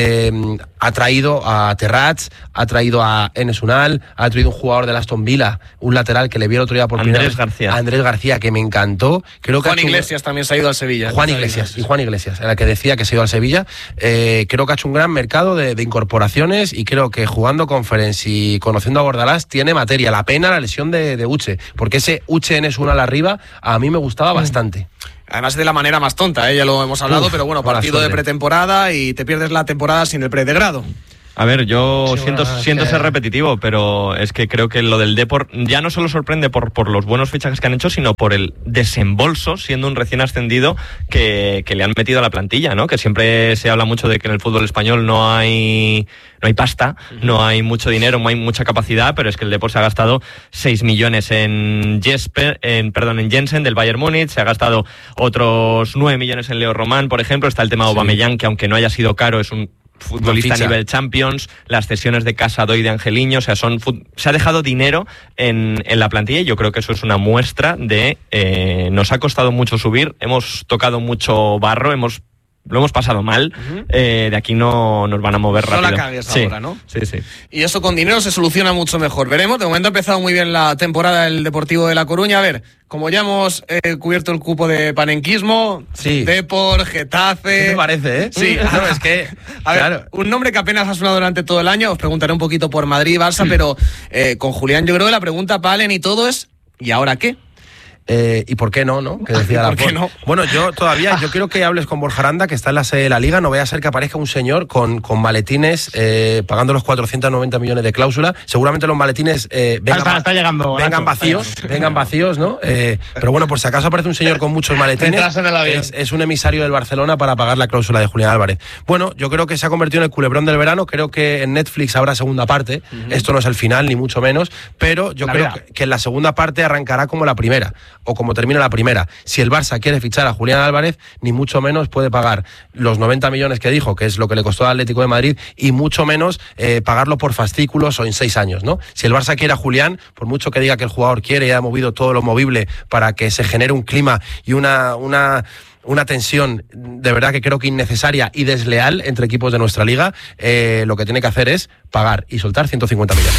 Ha traído a Terrats, ha traído a Enes Unal, ha traído un jugador del Aston Villa, un lateral que le vi el otro día por primera vez, Andrés García, que me encantó. Creo que Juan Iglesias también se ha ido al Sevilla. Juan Iglesias, era el que decía que se ha ido al Sevilla. Creo que ha hecho un gran mercado de incorporaciones, y creo que jugando Conference y conociendo a Bordalás tiene materia. La pena la lesión de Uche, porque ese Uche Enes Unal arriba a mí me gustaba bastante. Además de la manera más tonta, ya lo hemos hablado, pero bueno, partido de pretemporada y te pierdes la temporada sin el predegrado. A ver, yo siento ser repetitivo, pero es que creo que lo del Depor ya no solo sorprende por los buenos fichajes que han hecho, sino por el desembolso, siendo un recién ascendido, que le han metido a la plantilla, ¿no? Que siempre se habla mucho de que en el fútbol español no hay pasta, no hay mucho dinero, no hay mucha capacidad, pero es que el Depor se ha gastado 6 millones en Jensen del Bayern Múnich, se ha gastado otros 9 millones en Leo Román, por ejemplo. Está el tema de Aubameyang, que aunque no haya sido caro, es un futbolista a nivel Champions, las cesiones de Casado y de Angeliño, o sea, se ha dejado dinero en la plantilla, y yo creo que eso es una muestra de nos ha costado mucho subir, hemos tocado mucho barro, lo hemos pasado mal, de aquí no nos van a mover rápido. No la cagues ahora, ¿no? Sí. Y eso con dinero se soluciona mucho mejor. Veremos, de momento ha empezado muy bien la temporada el Deportivo de La Coruña. A ver, como ya hemos cubierto el cupo de panenquismo, Depor, Getafe... ¿Qué te parece, eh? Sí, no, es que... A ver, un nombre que apenas ha sonado durante todo el año, os preguntaré un poquito por Madrid y Barça, pero con Julián yo creo que la pregunta para Allen y todo es ¿y ahora qué? ¿Y por qué no? Que decía ¿Por qué no? Bueno, yo quiero que hables con Borja Aranda, que está en la sede de la Liga. No vaya a ser que aparezca un señor con maletines pagando los 490 millones de cláusula. Seguramente los maletines vengan vacíos, ¿no? Pero bueno, por si acaso aparece un señor con muchos maletines, es un emisario del Barcelona para pagar la cláusula de Julián Álvarez. Bueno, yo creo que se ha convertido en el culebrón del verano. Creo que en Netflix habrá segunda parte. Esto no es el final, ni mucho menos, pero yo creo que en la segunda parte arrancará como la primera, o como termina la primera. Si el Barça quiere fichar a Julián Álvarez, ni mucho menos puede pagar los 90 millones que dijo, que es lo que le costó al Atlético de Madrid, y mucho menos pagarlo por fascículos o en 6 años, ¿no? Si el Barça quiere a Julián, por mucho que diga que el jugador quiere y ha movido todo lo movible para que se genere un clima y una tensión de verdad que creo que innecesaria y desleal entre equipos de nuestra liga, lo que tiene que hacer es pagar y soltar 150 millones.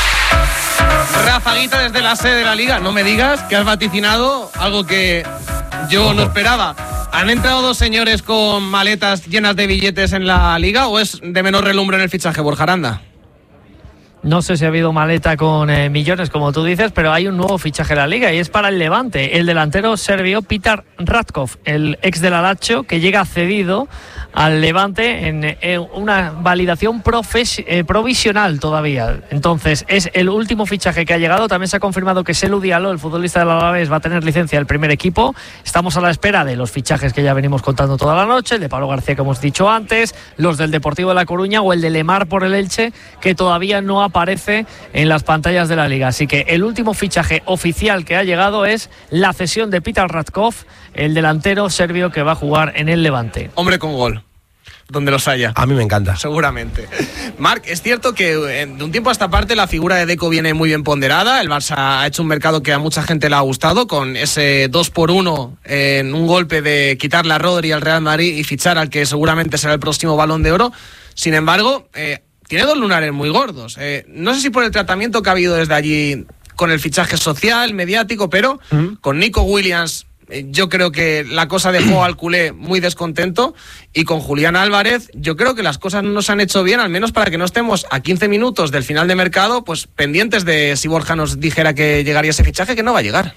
Rafaguita desde la sede de la Liga, no me digas que has vaticinado algo que yo no esperaba. ¿Han entrado dos señores con maletas llenas de billetes en la Liga o es de menor relumbre en el fichaje, Borja Aranda? No sé si ha habido maleta con millones, como tú dices, pero hay un nuevo fichaje en la Liga y es para el Levante. El delantero serbio Petar Ratkov, el ex del Lazio, que llega cedido al Levante en una validación provisional todavía. Entonces, es el último fichaje que ha llegado. También se ha confirmado que Selu Diallo, el futbolista del Alavés, va a tener licencia del primer equipo. Estamos a la espera de los fichajes que ya venimos contando toda la noche, el de Pablo García, que hemos dicho antes, los del Deportivo de La Coruña o el de Lemar por el Elche, que todavía no aparece en las pantallas de la Liga. Así que el último fichaje oficial que ha llegado es la cesión de Petar Ratkov, el delantero serbio que va a jugar en el Levante. Hombre con gol, donde los haya. A mí me encanta. Seguramente. Marc, es cierto que de un tiempo a esta parte la figura de Deco viene muy bien ponderada. El Barça ha hecho un mercado que a mucha gente le ha gustado, con ese 2-1 en un golpe de quitarle a Rodri al Real Madrid y fichar al que seguramente será el próximo Balón de Oro. Sin embargo, tiene dos lunares muy gordos. No sé si por el tratamiento que ha habido desde allí con el fichaje social, mediático, pero con Nico Williams yo creo que la cosa dejó al culé muy descontento, y con Julián Álvarez yo creo que las cosas no se han hecho bien, al menos para que no estemos a 15 minutos del final de mercado pues pendientes de si Borja nos dijera que llegaría ese fichaje, que no va a llegar.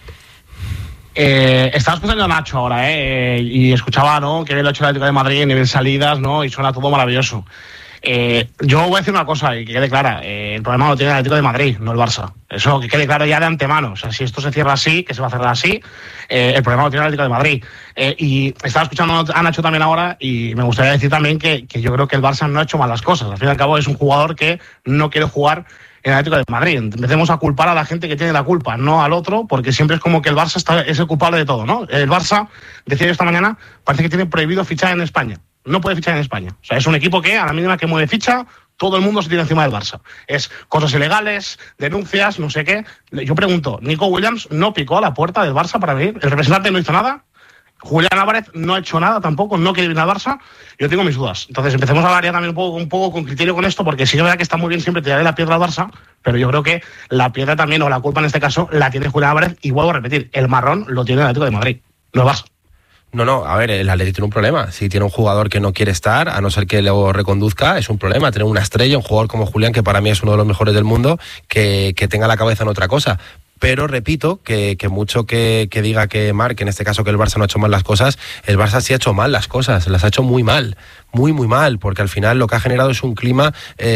Estaba escuchando a Nacho ahora, y escuchaba, ¿no?, que había hecho el Atlético de Madrid a nivel salidas, ¿no?, y suena todo maravilloso. Yo voy a decir una cosa y que quede clara, el problema lo tiene el Atlético de Madrid, no el Barça. Eso que quede claro ya de antemano. O sea, si esto se cierra así, que se va a cerrar así, el problema lo tiene el Atlético de Madrid. Y estaba escuchando a Nacho también ahora, y me gustaría decir también que yo creo que el Barça no ha hecho mal las cosas. Al fin y al cabo es un jugador que no quiere jugar en el Atlético de Madrid. Empecemos a culpar a la gente que tiene la culpa, no al otro, porque siempre es como que el Barça es el culpable de todo, ¿no? El Barça, decía yo esta mañana, parece que tiene prohibido fichar en España. No puede fichar en España. O sea, es un equipo que a la mínima que mueve ficha, todo el mundo se tira encima del Barça. Es cosas ilegales, denuncias, no sé qué. Yo pregunto, ¿Nico Williams no picó a la puerta del Barça para venir? ¿El representante no hizo nada? Julián Álvarez no ha hecho nada tampoco, no quiere venir al Barça. Yo tengo mis dudas. Entonces empecemos a hablar ya también un poco con criterio con esto, porque sí que es verdad que está muy bien siempre tirarle la piedra al Barça, pero yo creo que la piedra también, o la culpa en este caso, la tiene Julián Álvarez, y vuelvo a repetir, el marrón lo tiene el Atlético de Madrid, no el Barça. No, a ver, el Atlético tiene un problema. Si tiene un jugador que no quiere estar, a no ser que lo reconduzca, es un problema. Tener una estrella, un jugador como Julián, que para mí es uno de los mejores del mundo, que tenga la cabeza en otra cosa. pero repito que mucho que diga que Marc, en este caso que el Barça no ha hecho mal las cosas, el Barça sí ha hecho mal las cosas, las ha hecho muy mal, muy mal, porque al final lo que ha generado es un clima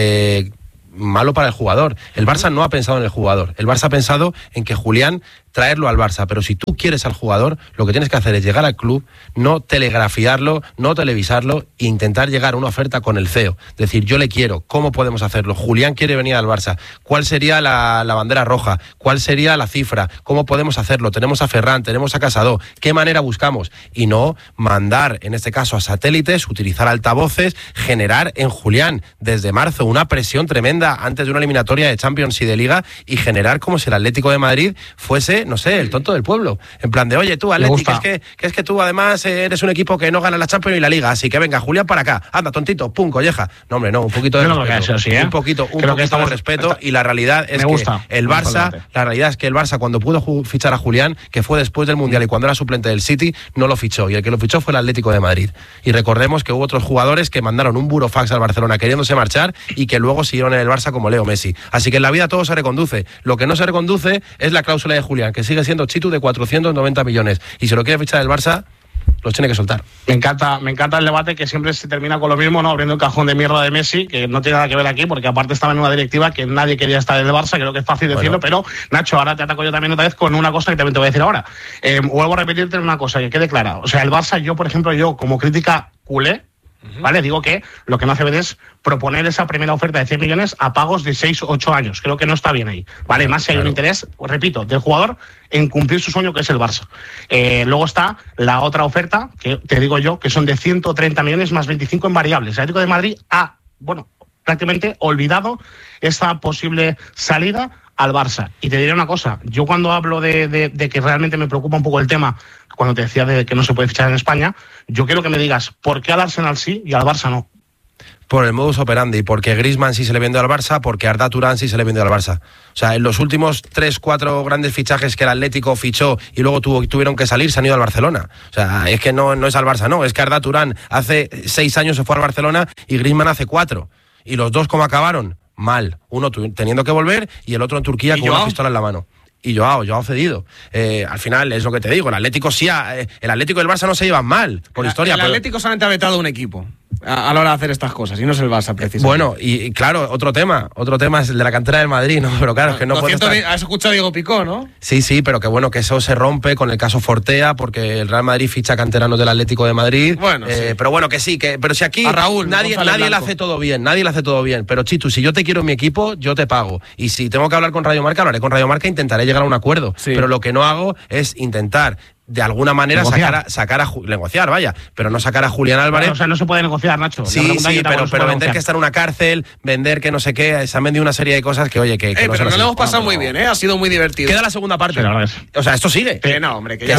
malo para el jugador. El Barça no ha pensado en el jugador, el Barça ha pensado en que Julián traerlo al Barça, pero si tú quieres al jugador, lo que tienes que hacer es llegar al club, no telegrafiarlo, no televisarlo e intentar llegar a una oferta con el CEO. Decir, yo le quiero, ¿cómo podemos hacerlo? Julián quiere venir al Barça, ¿cuál sería la bandera roja? ¿Cuál sería la cifra? ¿Cómo podemos hacerlo? Tenemos a Ferran, tenemos a Casado, ¿qué manera buscamos? Y no mandar, en este caso, a satélites, utilizar altavoces, generar en Julián, desde marzo, una presión tremenda antes de una eliminatoria de Champions y de Liga, y generar como si el Atlético de Madrid fuese, no sé, el tonto del pueblo. En plan de, oye, tú, Atlético, es que tú además eres un equipo que no gana la Champions y la Liga, así que venga, Julián, para acá, anda, tontito, pum, colleja. No, hombre, no, un poquito de respeto. Sí, un poquito de respeto, y la realidad es que el Barça, la realidad es que el Barça, cuando pudo fichar a Julián, que fue después del Mundial y cuando era suplente del City, no lo fichó, y el que lo fichó fue el Atlético de Madrid. Y recordemos que hubo otros jugadores que mandaron un burofax al Barcelona queriéndose marchar y que luego siguieron en el Barça, como Leo Messi. Así que en la vida todo se reconduce. Lo que no se reconduce es la cláusula de Julián, que sigue siendo Chitu de 490 millones. Y si lo quiere fichar el Barça, los tiene que soltar. Me encanta el debate, que siempre se termina con lo mismo, ¿no? Abriendo el cajón de mierda de Messi, que no tiene nada que ver aquí, porque aparte estaba en una directiva que nadie quería estar en el Barça, creo que es fácil decirlo, pero Nacho, ahora te ataco yo también otra vez con una cosa que también te voy a decir ahora. Vuelvo a repetirte una cosa, que quede clara. O sea, el Barça, yo, por ejemplo, como crítica culé, ¿vale? Digo que lo que no hace bien es proponer esa primera oferta de 100 millones a pagos de 6 o 8 años. Creo que no está bien ahí, ¿vale? Más si hay un interés, repito, del jugador en cumplir su sueño, que es el Barça. Luego está la otra oferta, que te digo yo, que son de 130 millones más 25 en variables. El Atlético de Madrid ha, prácticamente olvidado esa posible salida al Barça. Y te diré una cosa, yo cuando hablo de que realmente me preocupa un poco el tema, cuando te decía de que no se puede fichar en España, yo quiero que me digas por qué al Arsenal sí y al Barça no. Por el modus operandi, porque Griezmann sí se le vendió al Barça, porque Arda Turán sí se le vendió al Barça. O sea, en los últimos 3-4 grandes fichajes que el Atlético fichó y luego tuvieron que salir, se han ido al Barcelona. O sea, es que no es al Barça, no, es que Arda Turán hace 6 años se fue al Barcelona y Griezmann hace 4. Y los dos, ¿cómo acabaron? Mal. Uno teniendo que volver y el otro en Turquía con una pistola en la mano. Y Joao cedido. Al final es lo que te digo, el Atlético el Atlético y el Barça no se llevan mal, por historia. El Atlético solamente ha vetado un equipo a la hora de hacer estas cosas, y no es el Barça, precisamente. Bueno, y claro, otro tema es el de la cantera del Madrid, ¿no? Pero claro, es que no puede estar... Has escuchado a Diego Picó, ¿no? Sí, pero que bueno, que eso se rompe con el caso Fortea, porque el Real Madrid ficha canteranos del Atlético de Madrid. Bueno, sí. Pero bueno, que sí, pero si aquí a Raúl, nadie le hace todo bien, pero Chitu, si yo te quiero en mi equipo, yo te pago. Y si tengo que hablar con Radio Marca, hablaré con Radio Marca, intentaré llegar a un acuerdo. Sí. Pero lo que no hago es intentar de alguna manera negociar, vaya, pero no sacar a Julián Álvarez. Bueno, o sea, no se puede negociar, Nacho. Sí, pero vender que está en una cárcel, vender que no sé qué, se han vendido una serie de cosas que, oye, que pero no lo hemos pasado muy bien, ha sido muy divertido. Queda la segunda parte. O sea, esto sigue. No, hombre, que ya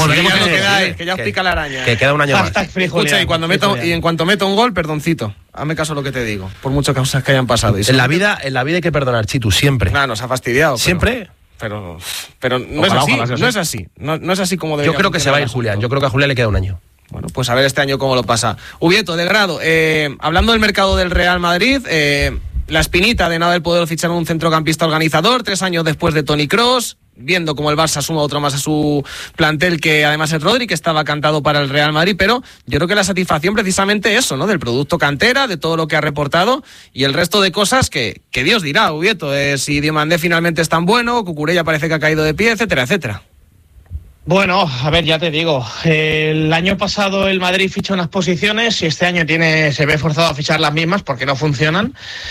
os pica la araña. Que queda un año más. Escucha, y en cuanto meto un gol, perdoncito. Hazme caso a lo que te digo, por muchas cosas que hayan pasado. En la vida hay que perdonar, Chitu, siempre. Nos ha fastidiado. Siempre. Pero no es así. No es así como debería. Yo creo que se va a ir Julián. Yo creo que a Julián le queda un año. Bueno, pues a ver este año cómo lo pasa. Ubieto, de grado. Hablando del mercado del Real Madrid, la espinita de no haber podido fichar un centrocampista organizador 3 años después de Toni Kroos, viendo como el Barça suma otro más a su plantel, que además es Rodri, que estaba cantado para el Real Madrid, pero yo creo que la satisfacción precisamente eso, ¿no? Del producto cantera, de todo lo que ha reportado y el resto de cosas que Dios dirá, Ubieto, si Diomandé finalmente es tan bueno, Cucurella parece que ha caído de pie, etcétera, etcétera. Bueno, a ver, ya te digo, el año pasado el Madrid fichó unas posiciones y este año se ve forzado a fichar las mismas porque no funcionan,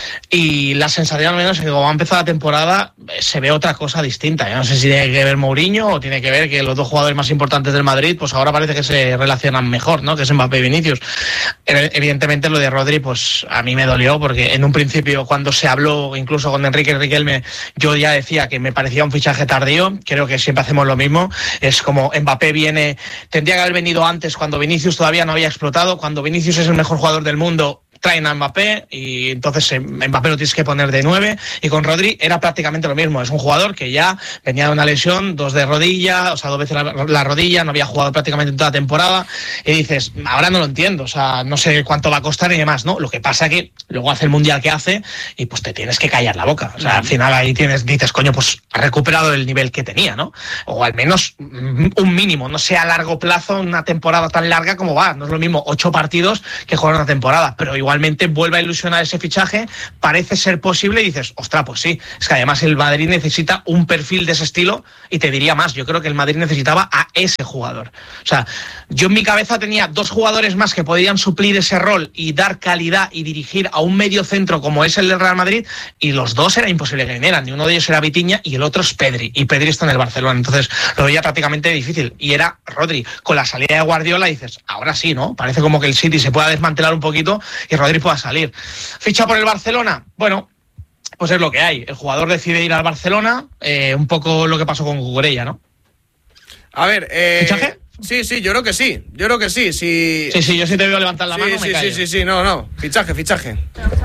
y la sensación al menos es que como ha empezado la temporada se ve otra cosa distinta. Yo no sé si tiene que ver Mourinho o tiene que ver que los dos jugadores más importantes del Madrid pues ahora parece que se relacionan mejor, ¿no? Que es Mbappé y Vinicius. Evidentemente lo de Rodri pues a mí me dolió, porque en un principio cuando se habló incluso con Enrique Riquelme yo ya decía que me parecía un fichaje tardío. Creo que siempre hacemos lo mismo, es como Mbappé tendría que haber venido antes, cuando Vinicius todavía no había explotado. Cuando Vinicius es el mejor jugador del mundo, traen a Mbappé y entonces Mbappé lo tienes que poner de 9, y con Rodri era prácticamente lo mismo. Es un jugador que ya venía de una lesión, 2 de rodilla, o sea, 2 veces la rodilla, no había jugado prácticamente en toda la temporada, y dices, ahora no lo entiendo, o sea, no sé cuánto va a costar y demás, ¿no? Lo que pasa que luego hace el Mundial que hace y pues te tienes que callar la boca, o sea, al final ahí dices, coño, pues ha recuperado el nivel que tenía, ¿no? O al menos un mínimo, no sea a largo plazo una temporada tan larga como va, no es lo mismo 8 partidos que jugar una temporada, pero igualmente vuelve a ilusionar ese fichaje, parece ser posible y dices, ostras, pues sí, es que además el Madrid necesita un perfil de ese estilo, y te diría más, yo creo que el Madrid necesitaba a ese jugador. O sea, yo en mi cabeza tenía 2 jugadores más que podrían suplir ese rol y dar calidad y dirigir a un medio centro como es el del Real Madrid, y los 2 era imposible que vinieran, y uno de ellos era Vitinha y el otro es Pedri, y Pedri está en el Barcelona, entonces lo veía prácticamente difícil, y era Rodri. Con la salida de Guardiola dices, ahora sí, ¿no? Parece como que el City se pueda desmantelar un poquito y Rodri pueda salir. Ficha por el Barcelona, bueno, pues es lo que hay. El jugador decide ir al Barcelona, un poco lo que pasó con Cucurella, ¿no? A ver, ¿fichaje? Sí, yo creo que sí. Sí, yo sí te veo levantar la mano, me callo. Sí, no. Fichaje.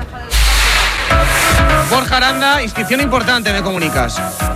Borja Aranda, inscripción importante, me comunicas.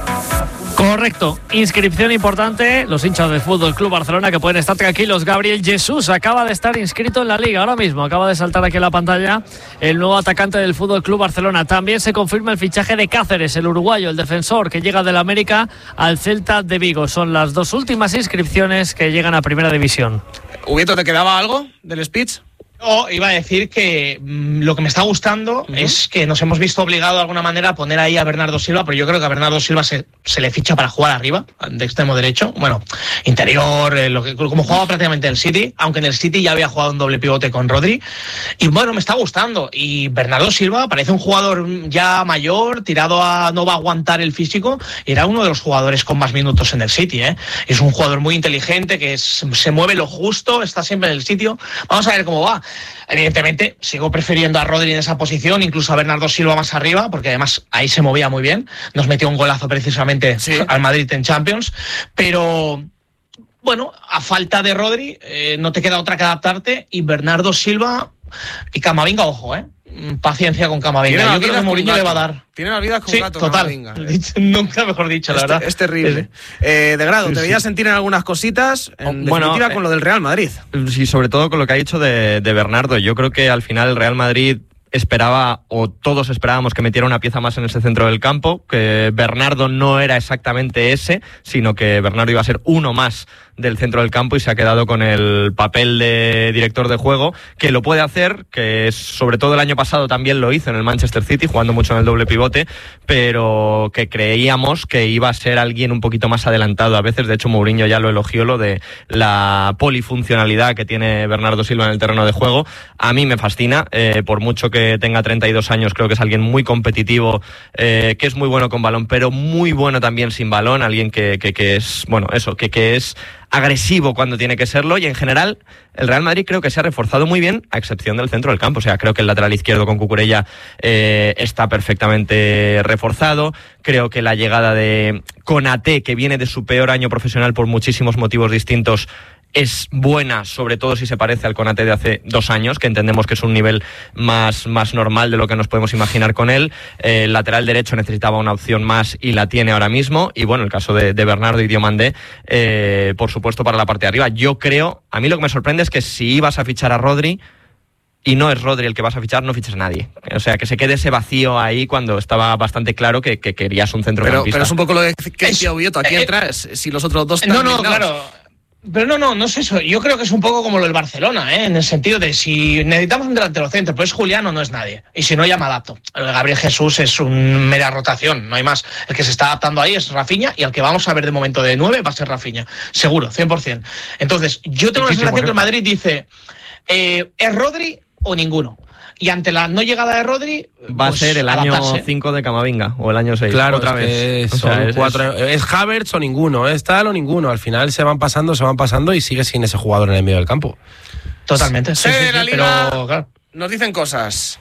Correcto, inscripción importante. Los hinchas del Fútbol Club Barcelona que pueden estar tranquilos. Gabriel Jesús acaba de estar inscrito en la Liga ahora mismo. Acaba de saltar aquí en la pantalla el nuevo atacante del Fútbol Club Barcelona. También se confirma el fichaje de Cáceres, el uruguayo, el defensor que llega del América al Celta de Vigo. Son las 2 últimas inscripciones que llegan a Primera División. Huguito, ¿te quedaba algo del speech? No, iba a decir que lo que me está gustando es que nos hemos visto obligados de alguna manera a poner ahí a Bernardo Silva, pero yo creo que a Bernardo Silva se le ficha para jugar arriba, de extremo derecho, bueno, interior, como jugaba prácticamente en el City, aunque en el City ya había jugado un doble pivote con Rodri, y bueno, me está gustando, y Bernardo Silva parece un jugador ya mayor, tirado a no va a aguantar el físico, y era uno de los jugadores con más minutos en el City, es un jugador muy inteligente, que se mueve lo justo, está siempre en el sitio, vamos a ver cómo va. Evidentemente sigo prefiriendo a Rodri en esa posición, incluso a Bernardo Silva más arriba, porque además ahí se movía muy bien, nos metió un golazo precisamente al Madrid en Champions, pero bueno, a falta de Rodri no te queda otra que adaptarte, y Bernardo Silva y Camavinga, ojo, paciencia con Camavinga, yo creo que Mourinho le va a dar. Tiene las vidas con gato, total. Camavinga. Nunca mejor dicho, la verdad. Es terrible. De Grado, te veías sentir en algunas cositas, en definitiva con lo del Real Madrid. Sí, sobre todo con lo que ha dicho de Bernardo. Yo creo que al final el Real Madrid esperaba, o todos esperábamos, que metiera una pieza más en ese centro del campo, que Bernardo no era exactamente ese, sino que Bernardo iba a ser uno más del centro del campo, y se ha quedado con el papel de director de juego, que lo puede hacer, que sobre todo el año pasado también lo hizo en el Manchester City, jugando mucho en el doble pivote, pero que creíamos que iba a ser alguien un poquito más adelantado a veces. De hecho, Mourinho ya lo elogió, lo de la polifuncionalidad que tiene Bernardo Silva en el terreno de juego. A mí me fascina, por mucho que tenga 32 años, creo que es alguien muy competitivo, que es muy bueno con balón, pero muy bueno también sin balón, alguien que es, bueno, eso, que es agresivo cuando tiene que serlo, y en general el Real Madrid creo que se ha reforzado muy bien, a excepción del centro del campo. O sea, creo que el lateral izquierdo con Cucurella está perfectamente reforzado. Creo que la llegada de Konaté, que viene de su peor año profesional por muchísimos motivos distintos, es buena, sobre todo si se parece al Konaté de hace 2 años, que entendemos que es un nivel más normal de lo que nos podemos imaginar con él. El lateral derecho necesitaba una opción más y la tiene ahora mismo. Y bueno, el caso de Bernardo y Diomandé, por supuesto, para la parte de arriba. Yo creo, a mí lo que me sorprende es que si ibas a fichar a Rodri, y no es Rodri el que vas a fichar, no fiches a nadie. O sea, que se quede ese vacío ahí cuando estaba bastante claro que querías un centrocampista. Pero es un poco lo que decía Ubieto, aquí entras, si los otros dos están claro. Pero no es eso. Yo creo que es un poco como lo del Barcelona, en el sentido de si necesitamos un delantero centro, pues Julián o no es nadie. Y si no, ya me adapto. El Gabriel Jesús es un mera rotación, no hay más. El que se está adaptando ahí es Rafinha, y al que vamos a ver de momento de 9 va a ser Rafinha. Seguro, 100%. Entonces, yo tengo la sensación que el Madrid dice, ¿es Rodri o ninguno? Y ante la no llegada de Rodri, va a ser el año 5 de Camavinga, o el año 6. Claro, otra vez. Son 4. Es Havertz o ninguno, es tal o ninguno. Al final se van pasando y sigue sin ese jugador en el medio del campo. Totalmente. Sí, la Liga, pero claro, nos dicen cosas.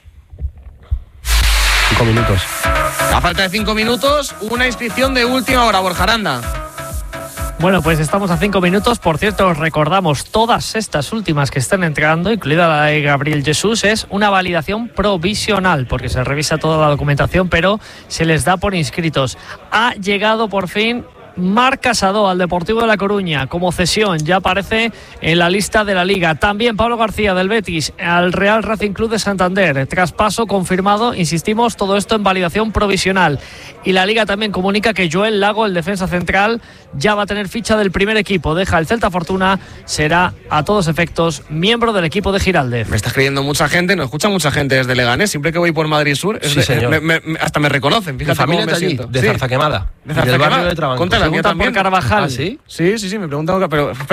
5 minutos. A falta de 5 minutos, una inscripción de última hora, Borja Aranda. Bueno, pues estamos a 5 minutos. Por cierto, os recordamos, todas estas últimas que están entrando, incluida la de Gabriel Jesús, es una validación provisional, porque se revisa toda la documentación, pero se les da por inscritos. Ha llegado por fin Marc Casado al Deportivo de La Coruña como cesión, ya aparece en la lista de la Liga. También Pablo García del Betis al Real Racing Club de Santander, traspaso confirmado, insistimos, todo esto en validación provisional. Y la Liga también comunica que Joel Lago, el defensa central, ya va a tener ficha del primer equipo, deja el Celta Fortuna, será a todos efectos miembro del equipo de Giraldez. Me está creyendo mucha gente, nos escucha mucha gente desde Leganés, siempre que voy por Madrid Sur, sí, señor. hasta me reconocen, fíjate cómo me siento. De Zarzaquemada, de Zarzaquemada. Trabanco. Preguntan por Carvajal. ¿Ah, sí? Sí, me preguntan, pero